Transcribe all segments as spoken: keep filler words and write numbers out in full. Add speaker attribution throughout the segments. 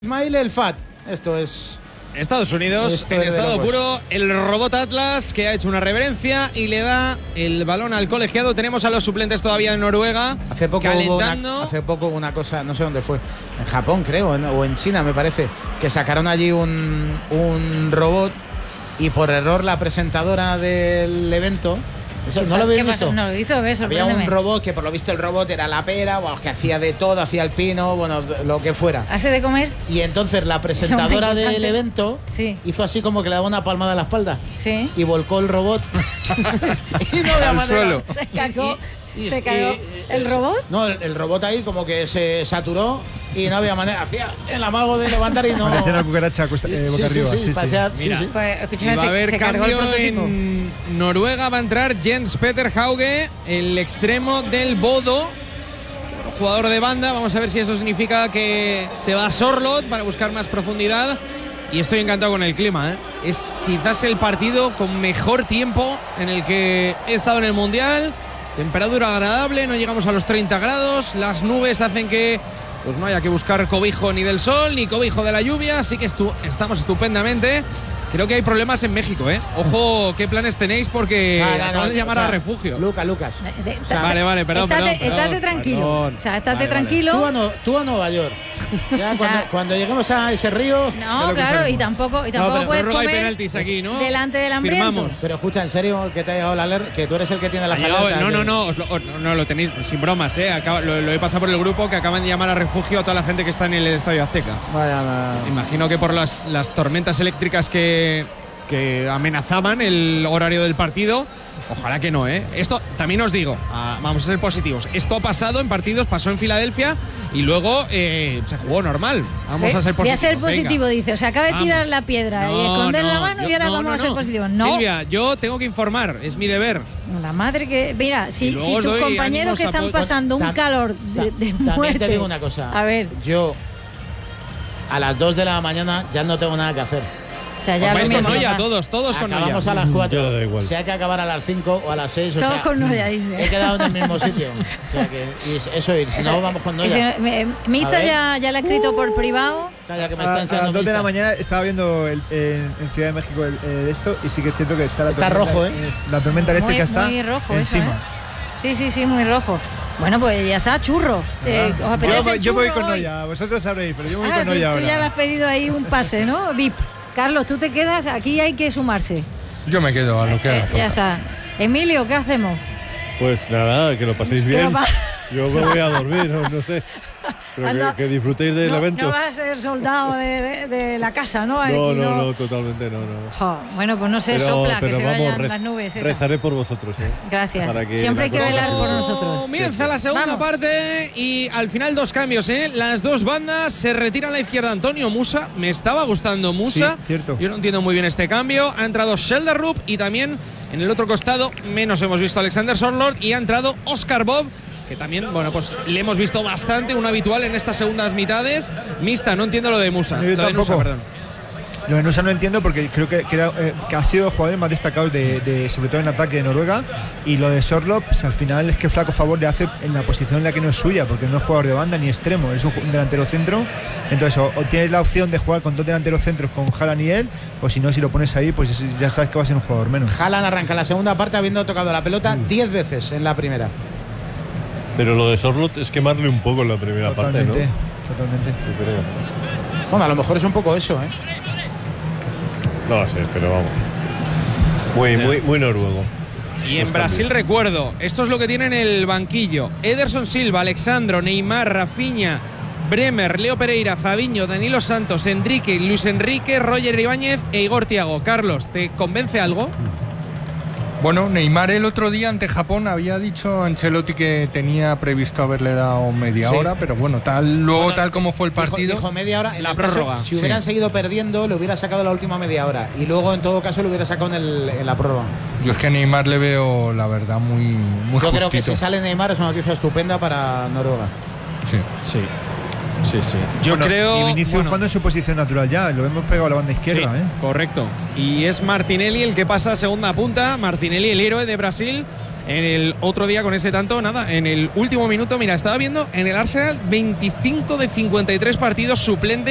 Speaker 1: Ismail El Fat, esto es
Speaker 2: Estados Unidos,
Speaker 1: esto
Speaker 2: en
Speaker 1: es
Speaker 2: estado
Speaker 1: locos.
Speaker 2: puro, el robot Atlas que ha hecho una reverencia y le da el balón al colegiado. Tenemos a los suplentes todavía en Noruega
Speaker 1: Hace poco, hubo
Speaker 2: calentando.
Speaker 1: una, hace poco hubo una cosa, no sé dónde fue, en Japón creo, en- o en China me parece, que sacaron allí un, un robot y por error la presentadora del evento, eso no lo habéis
Speaker 3: ¿Qué
Speaker 1: visto.
Speaker 3: pasó? No lo hizo, ves,
Speaker 1: Había un
Speaker 3: sorpréndeme.
Speaker 1: robot que por lo visto el robot era la pera, o que hacía de todo, hacía el pino, bueno, lo que fuera.
Speaker 3: ¿Hace de comer?
Speaker 1: Y entonces la presentadora
Speaker 3: Muy
Speaker 1: del
Speaker 3: importante.
Speaker 1: evento
Speaker 3: Sí.
Speaker 1: hizo así como que le daba una palmada en la espalda
Speaker 3: Sí.
Speaker 1: y volcó el robot y no había
Speaker 2: Al
Speaker 1: manera.
Speaker 2: suelo.
Speaker 3: Se cagó.
Speaker 1: Y- y-
Speaker 3: ¿Se
Speaker 1: y-
Speaker 3: cagó el robot?
Speaker 1: No, el, el robot ahí como que se saturó y no había manera. Hacía el amago de levantar y no.
Speaker 4: Parecía una cucaracha cuesta- eh,
Speaker 1: Sí,
Speaker 4: boca
Speaker 1: sí,
Speaker 4: arriba.
Speaker 1: sí,
Speaker 4: Sí, sí.
Speaker 1: parecía- sí,
Speaker 2: Mira.
Speaker 1: sí.
Speaker 3: Pues
Speaker 2: Y
Speaker 3: escúchame,
Speaker 2: va a
Speaker 3: se,
Speaker 2: haber
Speaker 3: se cargó el
Speaker 2: cambio
Speaker 3: prototipo.
Speaker 2: en Noruega. Va a entrar Jens Peter Hauge, el extremo del Bodo, jugador de banda. Vamos a ver si eso significa que se va a Sorlot para buscar más profundidad. Y estoy encantado con el clima, ¿eh? Es quizás el partido con mejor tiempo en el que he estado en el Mundial. Temperatura agradable, no llegamos a los treinta grados. Las nubes hacen que pues no haya que buscar cobijo ni del sol ni cobijo de la lluvia. Así que estu- estamos estupendamente. Creo que hay problemas en México, ¿eh? Ojo, qué planes tenéis porque
Speaker 1: Ah, no, no,
Speaker 2: acaban de llamar
Speaker 1: o sea,
Speaker 2: a refugio.
Speaker 1: Lucas, Lucas.
Speaker 3: De- de-
Speaker 1: O sea,
Speaker 2: vale, vale, perdón,
Speaker 3: estate,
Speaker 2: perdón, perdón,
Speaker 3: estate tranquilo.
Speaker 2: perdón.
Speaker 3: O sea, estate
Speaker 2: Vale, vale.
Speaker 3: tranquilo.
Speaker 1: Tú a, no- tú a Nueva York. Ya cuando, cuando lleguemos a ese río.
Speaker 3: No, claro, y tampoco, y tampoco
Speaker 1: pero
Speaker 3: puedes
Speaker 2: prórroga y
Speaker 3: comer
Speaker 2: penaltis aquí, ¿no?
Speaker 3: delante del hambriento.
Speaker 2: Firmamos.
Speaker 1: Pero escucha, en serio, que te ha llegado la alerta, que tú eres el que tiene
Speaker 2: Ha
Speaker 1: las
Speaker 2: llegado-
Speaker 1: alertas.
Speaker 2: no, no,
Speaker 1: de-
Speaker 2: no, os lo, os- no, no, lo tenéis sin bromas, ¿eh? Acaba- lo, lo he pasado por el grupo que acaban de llamar a refugio a toda la gente que está en el Estadio Azteca.
Speaker 1: Vaya, vaya.
Speaker 2: Imagino que por las, las tormentas eléctricas que, que amenazaban el horario del partido. Ojalá que no, ¿eh? Esto también os digo, ah, vamos a ser positivos. Esto ha pasado en partidos, pasó en Filadelfia y luego eh, se jugó normal. Vamos
Speaker 3: ¿Eh?
Speaker 2: a ser
Speaker 3: Voy a
Speaker 2: positivos.
Speaker 3: ser
Speaker 2: venga.
Speaker 3: positivo, dice. O sea, acaba de
Speaker 2: Vamos.
Speaker 3: tirar la piedra y
Speaker 2: No,
Speaker 3: esconder
Speaker 2: no,
Speaker 3: la mano
Speaker 2: yo-
Speaker 3: y ahora
Speaker 2: no,
Speaker 3: vamos
Speaker 2: no,
Speaker 3: a ser
Speaker 2: no.
Speaker 3: positivos. No.
Speaker 2: Silvia, yo tengo que informar, es mi deber.
Speaker 3: La madre que. Mira,
Speaker 2: Y
Speaker 3: si,
Speaker 2: luego
Speaker 3: si
Speaker 2: os
Speaker 3: tus
Speaker 2: doy
Speaker 3: compañeros
Speaker 2: ánimos
Speaker 3: que
Speaker 2: a
Speaker 3: están
Speaker 2: po-
Speaker 3: pasando un
Speaker 1: Tam-
Speaker 3: calor de, de
Speaker 1: También
Speaker 3: muerte.
Speaker 1: te digo una cosa.
Speaker 3: A ver,
Speaker 1: Yo a las dos de la mañana ya no tengo nada que hacer.
Speaker 3: o sea,
Speaker 2: Os
Speaker 3: ya
Speaker 2: vais
Speaker 3: lo
Speaker 2: con
Speaker 3: mismo.
Speaker 2: Noia, todos, todos con Noia.
Speaker 1: Acabamos a las cuatro.
Speaker 4: Yo da igual.
Speaker 1: Si hay que acabar a las cinco o a las seis, o
Speaker 3: Todos
Speaker 1: sea,
Speaker 3: con Noia,
Speaker 1: he
Speaker 3: dice.
Speaker 1: quedado en el mismo sitio. O sea que, y eso ir, si
Speaker 3: Eso-
Speaker 1: no vamos con
Speaker 3: ese-
Speaker 1: Noia.
Speaker 3: me- Mi
Speaker 1: A
Speaker 3: Insta
Speaker 1: ver.
Speaker 3: ya, ya le ha escrito por privado.
Speaker 1: Calla, que me
Speaker 4: A,
Speaker 1: está
Speaker 4: a
Speaker 1: enseñando
Speaker 4: las dos de la
Speaker 1: Insta.
Speaker 4: mañana estaba viendo el- en, en Ciudad de México el, el esto y sí que es cierto que está la
Speaker 1: Está
Speaker 4: tormenta,
Speaker 1: rojo, ¿eh?
Speaker 4: La tormenta eléctrica
Speaker 3: Muy,
Speaker 4: está
Speaker 3: muy rojo eso,
Speaker 4: encima.
Speaker 3: ¿eh? Sí, sí, sí, muy rojo. Bueno, pues ya está, churro. Eh, ¿Os apetece
Speaker 4: Yo, voy- yo voy
Speaker 3: churro
Speaker 4: con
Speaker 3: hoy?
Speaker 4: Noia, vosotros sabréis, pero yo voy
Speaker 3: Ah,
Speaker 4: con
Speaker 3: tú,
Speaker 4: Noia
Speaker 3: tú ya le
Speaker 4: ahora.
Speaker 3: has pedido ahí un pase, ¿no? V I P. Carlos, tú te quedas, aquí hay que sumarse.
Speaker 5: Yo me quedo a lo que haga
Speaker 3: Eh,
Speaker 5: falta.
Speaker 3: ya está. Emilio, ¿qué hacemos?
Speaker 6: Pues nada, que lo paséis
Speaker 3: Que
Speaker 6: bien.
Speaker 3: lo pa-
Speaker 6: Yo me voy a dormir, no, no sé. Pero
Speaker 3: Anda.
Speaker 6: que, que disfrutéis del
Speaker 3: no,
Speaker 6: evento.
Speaker 3: no vas a ser soldado de, de- de la casa, ¿no?
Speaker 6: no,
Speaker 3: Aquí
Speaker 6: no, no, totalmente no, no.
Speaker 3: Jo, bueno, pues no se
Speaker 6: Pero,
Speaker 3: sopla, que
Speaker 6: pero
Speaker 3: se
Speaker 6: vamos,
Speaker 3: vayan
Speaker 6: rez-
Speaker 3: las nubes. esas.
Speaker 6: rezaré por vosotros, ¿eh?
Speaker 3: Gracias.
Speaker 6: para que
Speaker 3: Siempre hay
Speaker 6: la
Speaker 3: que
Speaker 6: cosa-
Speaker 3: velar por nosotros.
Speaker 2: Comienza la segunda
Speaker 3: Vamos.
Speaker 2: parte y al final dos cambios, ¿eh? Las dos bandas se retira a la izquierda Antonio Musa. Me estaba gustando Musa.
Speaker 4: Sí, cierto.
Speaker 2: Yo no entiendo muy bien este cambio. Ha entrado Shelderrup y también en el otro costado menos hemos visto a Alexander Sorlot y ha entrado Oscar Bob, que también, bueno, pues le hemos visto bastante, un habitual en estas segundas mitades. Mixta, no entiendo lo de Musa.
Speaker 4: Yo
Speaker 2: Lo de Nusa,
Speaker 4: tampoco.
Speaker 2: perdón.
Speaker 4: Lo de Nusa no entiendo porque creo que, que, era, eh, que ha sido los jugadores más destacados de, de- sobre todo en ataque de Noruega, y lo de Sorlot, pues, al final es que flaco favor le hace en la posición en la que no es suya, porque no es jugador de banda ni extremo, es un ju- un delantero centro. Entonces o, o tienes la opción de jugar con dos delanteros centros con Haaland y él, o si no, si lo pones ahí, pues es- ya sabes que va a ser un jugador menos.
Speaker 1: Haaland arranca la segunda parte habiendo tocado la pelota
Speaker 6: Mm.
Speaker 1: diez veces en la primera.
Speaker 6: Pero lo de Sorlot es quemarle un poco en la primera parte, ¿no?
Speaker 4: Totalmente, totalmente.
Speaker 6: Yo creo.
Speaker 1: Bueno, a lo mejor es un poco eso, ¿eh?
Speaker 6: No lo sé, pero vamos. Muy, muy, muy noruego.
Speaker 2: Y en
Speaker 6: Los
Speaker 2: Brasil
Speaker 6: cambios.
Speaker 2: recuerdo, esto es lo que tiene en el banquillo: Ederson Silva, Alexandro, Neymar, Rafinha, Bremer, Leo Pereira, Fabiño, Danilo Santos, Enrique, Luis Enrique, Roger Ibáñez e Igor Thiago. Carlos, ¿te convence algo?
Speaker 5: Bueno, Neymar el otro día ante Japón había dicho a Ancelotti que tenía previsto haberle dado media
Speaker 1: Sí.
Speaker 5: hora, pero bueno, tal luego
Speaker 1: Bueno,
Speaker 5: tal como fue el
Speaker 1: Dijo-
Speaker 5: partido.
Speaker 1: Dijo, media hora. En
Speaker 2: La
Speaker 1: el caso,
Speaker 2: prórroga,
Speaker 1: si
Speaker 5: sí.
Speaker 1: hubieran seguido perdiendo, le hubiera sacado la última media hora. Y luego, en todo caso, lo hubiera sacado en, el- en la prórroga.
Speaker 5: Yo es que a Neymar le veo, la verdad, muy, muy
Speaker 1: Yo creo que
Speaker 5: justito.
Speaker 1: si sale Neymar es una noticia estupenda para Noruega.
Speaker 5: Sí.
Speaker 2: Sí. Sí, sí. Yo
Speaker 4: Bueno,
Speaker 2: creo.
Speaker 4: Y Vinicius
Speaker 2: bueno,
Speaker 4: jugando en su posición natural ya, lo hemos pegado a la banda
Speaker 2: sí,
Speaker 4: izquierda, ¿eh?
Speaker 2: correcto. Y es Martinelli el que pasa a segunda punta. Martinelli, el héroe de Brasil. En el otro día con ese tanto, nada, en el último minuto, mira, estaba viendo en el Arsenal veinticinco de cincuenta y tres partidos suplente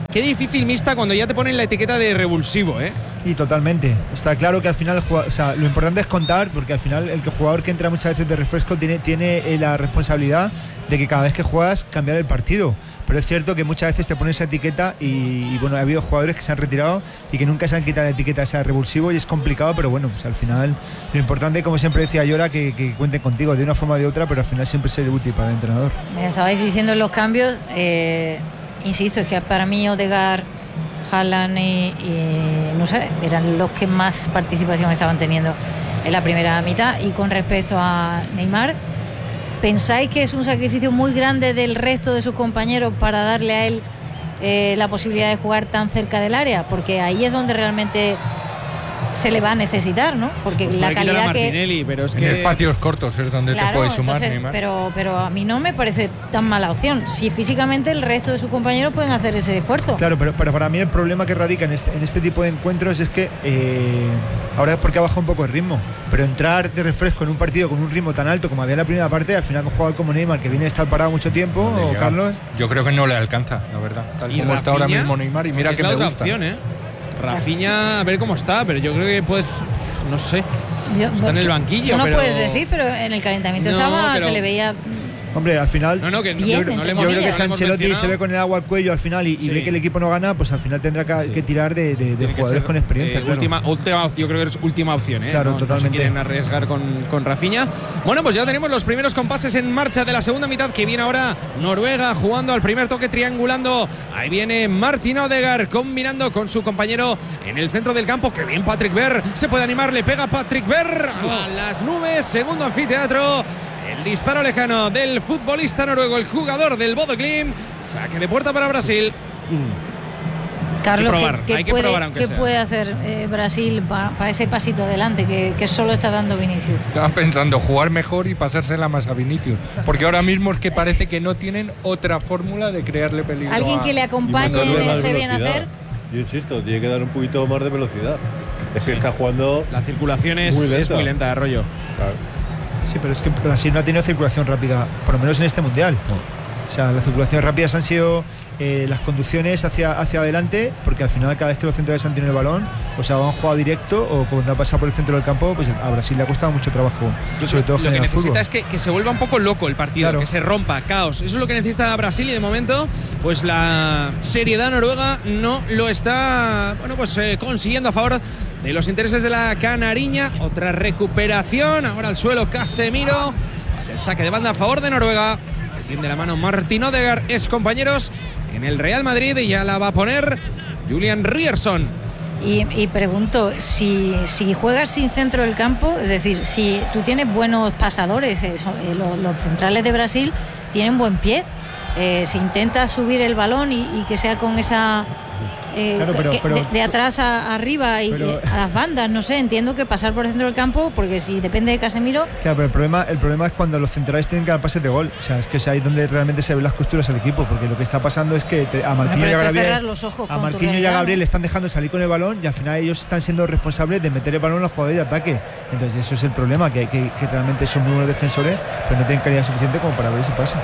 Speaker 2: Qué difícil mixta cuando ya te ponen la etiqueta de revulsivo, ¿eh?
Speaker 4: Y totalmente. Está claro que al final, el jugador, o sea, lo importante es contar, porque al final el que jugador que entra muchas veces de refresco tiene, tiene eh, la responsabilidad de que cada vez que juegas cambiar el partido. Pero es cierto que muchas veces te ponen esa etiqueta y, y bueno, ha habido jugadores que se han retirado y que nunca se han quitado la etiqueta esa de revulsivo y es complicado, pero bueno, pues al final lo importante, como siempre decía Llora, que, que cuenten contigo de una forma o de otra, pero al final siempre ser útil para el entrenador.
Speaker 3: Me estabais diciendo los cambios, eh, insisto, es que para mí Odegaard, Haaland y, y no sé, eran los que más participación estaban teniendo en la primera mitad. Y con respecto a Neymar, ¿pensáis que es un sacrificio muy grande del resto de sus compañeros para darle a él eh, la posibilidad de jugar tan cerca del área? Porque ahí es donde realmente se le va a necesitar, ¿no? Porque
Speaker 2: Pues
Speaker 3: la calidad que...
Speaker 2: Martinelli, pero es
Speaker 5: En
Speaker 2: que...
Speaker 5: espacios cortos es donde
Speaker 3: Claro,
Speaker 5: te puedes sumar,
Speaker 3: entonces,
Speaker 5: Neymar.
Speaker 3: pero, pero a mí no me parece tan mala opción. Si físicamente el resto de sus compañeros pueden hacer ese esfuerzo.
Speaker 4: Claro, pero, pero para mí el problema que radica en este, en este tipo de encuentros es que eh, ahora es porque ha bajado un poco el ritmo, pero entrar de refresco en un partido con un ritmo tan alto como había en la primera parte, al final un jugador como Neymar, que viene a estar parado mucho tiempo, o
Speaker 5: Ya.
Speaker 4: Carlos...
Speaker 5: Yo creo que no le alcanza, la verdad. Tal
Speaker 2: Y
Speaker 5: como está ahora
Speaker 2: Rafinha,
Speaker 5: mismo Neymar, y mira
Speaker 2: es
Speaker 5: que
Speaker 2: la
Speaker 5: me
Speaker 2: otra
Speaker 5: gusta.
Speaker 2: opción, ¿eh? Rafinha, a ver cómo está, pero yo creo que puedes, no sé,
Speaker 3: Yo-
Speaker 2: está en el banquillo.
Speaker 3: Tú no
Speaker 2: pero...
Speaker 3: puedes decir, pero en el calentamiento
Speaker 2: No,
Speaker 3: estaba,
Speaker 2: pero-
Speaker 3: se le veía...
Speaker 4: Hombre, al final...
Speaker 2: No, no, que
Speaker 3: Bien,
Speaker 2: yo, no le
Speaker 3: entre
Speaker 2: hemos,
Speaker 4: Yo creo que
Speaker 3: comillas.
Speaker 4: si
Speaker 2: no le hemos
Speaker 4: Ancelotti se
Speaker 2: mencionado.
Speaker 4: ve con el agua al cuello al final y, y
Speaker 2: Sí.
Speaker 4: ve que el equipo no gana, pues al final tendrá que,
Speaker 2: Sí.
Speaker 4: que tirar de, de- de
Speaker 2: Tiene que
Speaker 4: jugadores
Speaker 2: ser,
Speaker 4: con experiencia.
Speaker 2: eh,
Speaker 4: claro.
Speaker 2: última, última, yo creo que es última opción, ¿eh?
Speaker 4: Claro,
Speaker 2: no, no se
Speaker 4: totalmente.
Speaker 2: quieren arriesgar con, con Rafinha. Bueno, pues ya tenemos los primeros compases en marcha de la segunda mitad, que viene ahora Noruega jugando al primer toque, triangulando. Ahí viene Martin Odegaard combinando con su compañero en el centro del campo. Que bien Patrick Berg, se puede animar, le pega Patrick Berg a las nubes, segundo anfiteatro. El disparo lejano del futbolista noruego, el jugador del Bodo Glimt. Saque de puerta para Brasil.
Speaker 3: Carlos,
Speaker 2: Hay que probar,
Speaker 3: ¿qué,
Speaker 2: hay que
Speaker 3: puede,
Speaker 2: probar, aunque
Speaker 3: qué
Speaker 2: sea.
Speaker 3: puede hacer eh, Brasil para ese pasito adelante que, que solo está dando Vinicius?
Speaker 5: Estaba pensando jugar mejor y pasársela más a Vinicius, porque ahora mismo es que parece que no tienen otra fórmula de crearle peligro.
Speaker 3: Alguien
Speaker 5: a-
Speaker 3: que le acompañe
Speaker 6: Y
Speaker 3: en
Speaker 6: meterle más
Speaker 3: ese bien
Speaker 6: velocidad.
Speaker 3: hacer.
Speaker 6: Yo insisto, tiene que dar un poquito más de velocidad. Es que está jugando.
Speaker 2: La circulación es
Speaker 6: Muy
Speaker 2: muy
Speaker 6: lenta.
Speaker 2: lenta, es muy lenta de rollo.
Speaker 6: Claro.
Speaker 4: Sí, pero es que Brasil no ha tenido circulación rápida, por lo menos en este mundial. O sea, las circulaciones rápidas han sido eh, las conducciones hacia, hacia adelante, porque al final cada vez que los centrales han tenido el balón, o sea, o han jugado directo o cuando ha pasado por el centro del campo, pues a Brasil le ha costado mucho trabajo, sobre todo
Speaker 2: Lo que
Speaker 4: generar
Speaker 2: necesita
Speaker 4: fútbol.
Speaker 2: es que, que se vuelva un poco loco el partido,
Speaker 4: Claro.
Speaker 2: que se rompa, caos. Eso es lo que necesita Brasil y de momento, pues la seriedad noruega no lo está, bueno, pues eh, consiguiendo a favor de los intereses de la canariña. Otra recuperación, ahora al suelo Casemiro. Es el saque de banda a favor de Noruega. Tiende la mano Martin Odegaard, es compañeros en el Real Madrid, y ya la va a poner Julian Ryerson.
Speaker 3: Y, y pregunto, si, si juegas sin centro del campo, es decir, si tú tienes buenos pasadores, eh, son- eh, los, los centrales de Brasil tienen buen pie, eh, si intentas subir el balón y, y que sea con esa... eh,
Speaker 4: Claro, pero-
Speaker 3: que-
Speaker 4: pero-
Speaker 3: de, de atrás a, arriba y
Speaker 4: pero-
Speaker 3: eh, a las bandas, no sé, entiendo que pasar por el centro del campo, porque si depende de Casemiro,
Speaker 4: Claro, pero el problema, el problema es cuando los centrales tienen que dar pases de gol. O sea, es que es ahí donde realmente se ven las costuras al equipo, porque lo que está pasando es que te- a Marquinhos
Speaker 3: pero
Speaker 4: y a
Speaker 3: esto es
Speaker 4: Gabriel,
Speaker 3: cerrar los ojos
Speaker 4: a
Speaker 3: con tu
Speaker 4: Marquinhos y a
Speaker 3: realidad,
Speaker 4: Gabriel
Speaker 3: ¿no?
Speaker 4: le están dejando salir con el balón y al final ellos están siendo responsables de meter el balón a los jugadores de ataque. Entonces eso es el problema, que, que, que realmente son muy buenos defensores, pero no tienen calidad suficiente como para ver ese pase.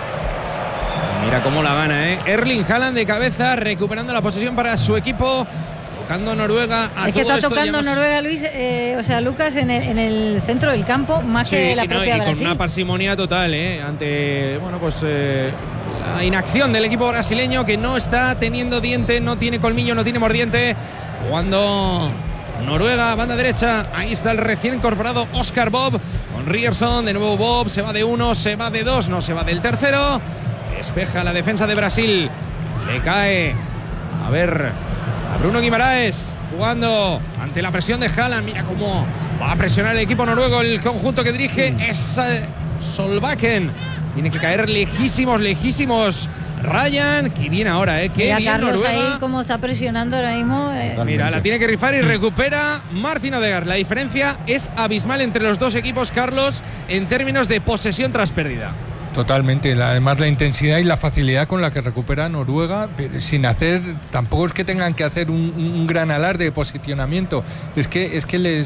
Speaker 2: Mira cómo la gana, ¿eh? Erling Haaland de cabeza, recuperando la posesión para su equipo. Tocando Noruega. A
Speaker 3: es que
Speaker 2: todo
Speaker 3: está
Speaker 2: esto
Speaker 3: tocando
Speaker 2: ya hemos-
Speaker 3: Noruega, Luis, eh, o sea, Lucas, en el, en el centro del campo, más
Speaker 2: Sí,
Speaker 3: que la
Speaker 2: y, no,
Speaker 3: propia
Speaker 2: y con
Speaker 3: Brasil.
Speaker 2: una parsimonia total, ¿eh? Ante, bueno, pues eh, la inacción del equipo brasileño, que no está teniendo diente, no tiene colmillo, no tiene mordiente. Jugando Noruega, banda derecha. Ahí está el recién incorporado Oscar Bob con Ryerson. De nuevo Bob, se va de uno, se va de dos, no se va del tercero. Despeja la defensa de Brasil. Le cae. A ver, a Bruno Guimaraes jugando ante la presión de Haaland. Mira cómo va a presionar el equipo noruego. El conjunto que dirige es eh, Solbakken. Tiene que caer lejísimos, lejísimos. Ryan, que viene ahora, ¿eh? Qué
Speaker 3: Mira,
Speaker 2: bien
Speaker 3: Carlos
Speaker 2: Noruega.
Speaker 3: ahí como está presionando ahora mismo. eh,
Speaker 2: Mira, la tiene que rifar y recupera Martin Odegaard. La diferencia es abismal entre los dos equipos, Carlos, en términos de posesión tras pérdida.
Speaker 5: Totalmente, la- además la intensidad y la facilidad con la que recupera Noruega, pero sin hacer, tampoco es que tengan que hacer un, un gran alarde de posicionamiento, es que es que les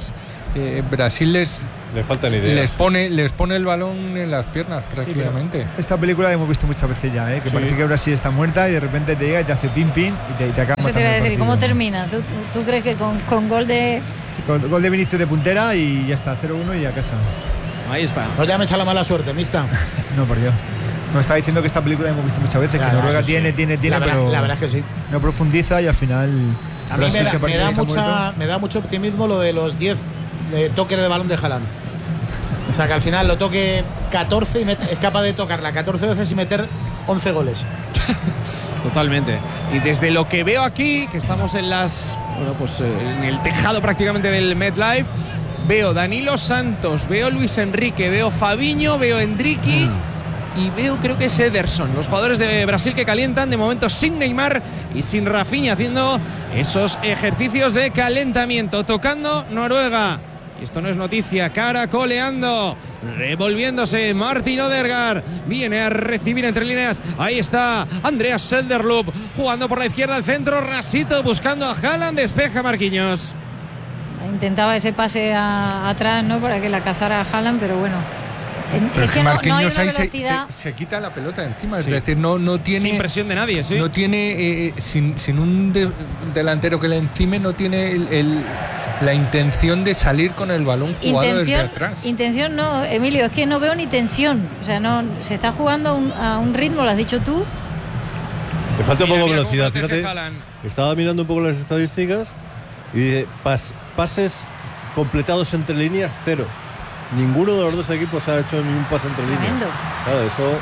Speaker 5: eh, Brasil les
Speaker 6: Le faltan ideas.
Speaker 5: les pone les pone el balón en las piernas prácticamente.
Speaker 4: Esta película la hemos visto muchas veces ya, ¿eh? Que
Speaker 5: Sí.
Speaker 4: parece que Brasil está muerta y de repente te llega y te hace pin pin y te, y te acaba
Speaker 3: Eso te
Speaker 4: matando
Speaker 3: iba a
Speaker 4: el
Speaker 3: decir, ¿cómo
Speaker 4: partido.
Speaker 3: termina? ¿Tú, tú crees que con, con gol de...?
Speaker 4: Con gol de Vinicius de puntera y ya está, cero uno y a casa.
Speaker 2: Ahí está.
Speaker 1: No llames a la mala suerte, mista.
Speaker 4: No, por Dios. Nos estaba diciendo que esta película la hemos visto muchas veces,
Speaker 1: Claro,
Speaker 4: que Noruega
Speaker 1: eso sí.
Speaker 4: tiene, tiene, tiene,
Speaker 1: La verdad,
Speaker 4: pero
Speaker 1: la verdad es que sí.
Speaker 4: no profundiza y al final.
Speaker 1: A mí
Speaker 4: Brasil,
Speaker 1: me da,
Speaker 4: que
Speaker 1: me
Speaker 4: parece
Speaker 1: da
Speaker 4: que está
Speaker 1: mucha,
Speaker 4: muerto.
Speaker 1: me da mucho optimismo lo de los diez de toques de balón de Haaland. O sea, que al final lo toque catorce y mete- es capaz de tocarla catorce veces y meter once goles.
Speaker 2: Totalmente. Y desde lo que veo aquí, que estamos en las bueno, pues eh, en el tejado prácticamente del MetLife, veo Danilo Santos, veo Luis Enrique, veo Fabinho, veo Endricky y veo creo que es Ederson, los jugadores de Brasil que calientan de momento sin Neymar y sin Rafinha haciendo esos ejercicios de calentamiento, tocando Noruega. Y esto no es noticia, caracoleando, revolviéndose Martin Odegaard, viene a recibir entre líneas, ahí está Andreas Söderlund, jugando por la izquierda al centro, Rasito buscando a Haaland, despeja Marquinhos.
Speaker 3: Intentaba ese pase a- atrás, ¿no? Para que la cazara a Haaland, pero bueno. En-
Speaker 5: Pero
Speaker 3: es
Speaker 5: es
Speaker 3: que
Speaker 5: que
Speaker 3: no, no hay
Speaker 5: Marquinhos
Speaker 3: una
Speaker 5: ahí se,
Speaker 3: velocidad.
Speaker 5: se- se quita la pelota encima, es
Speaker 2: Sí.
Speaker 5: decir, no, no tiene
Speaker 2: Sin presión de nadie, sí.
Speaker 5: no tiene eh, sin, sin un de- delantero que le encime, no tiene el, el- la intención de salir con el balón jugado desde
Speaker 3: Intención,
Speaker 5: atrás.
Speaker 3: intención no, Emilio, es que no veo ni tensión. O sea, no se está jugando a un, a un ritmo, lo has dicho tú.
Speaker 6: Le falta un
Speaker 2: Mira,
Speaker 6: poco de
Speaker 2: mira cómo
Speaker 6: velocidad.
Speaker 2: protege
Speaker 6: Fíjate,
Speaker 2: Haaland.
Speaker 6: estaba mirando un poco las estadísticas y dice, pas- pases completados entre líneas, cero. Ninguno de los dos equipos ha hecho ningún pase entre líneas.
Speaker 3: Tremendo.
Speaker 6: Claro, eso.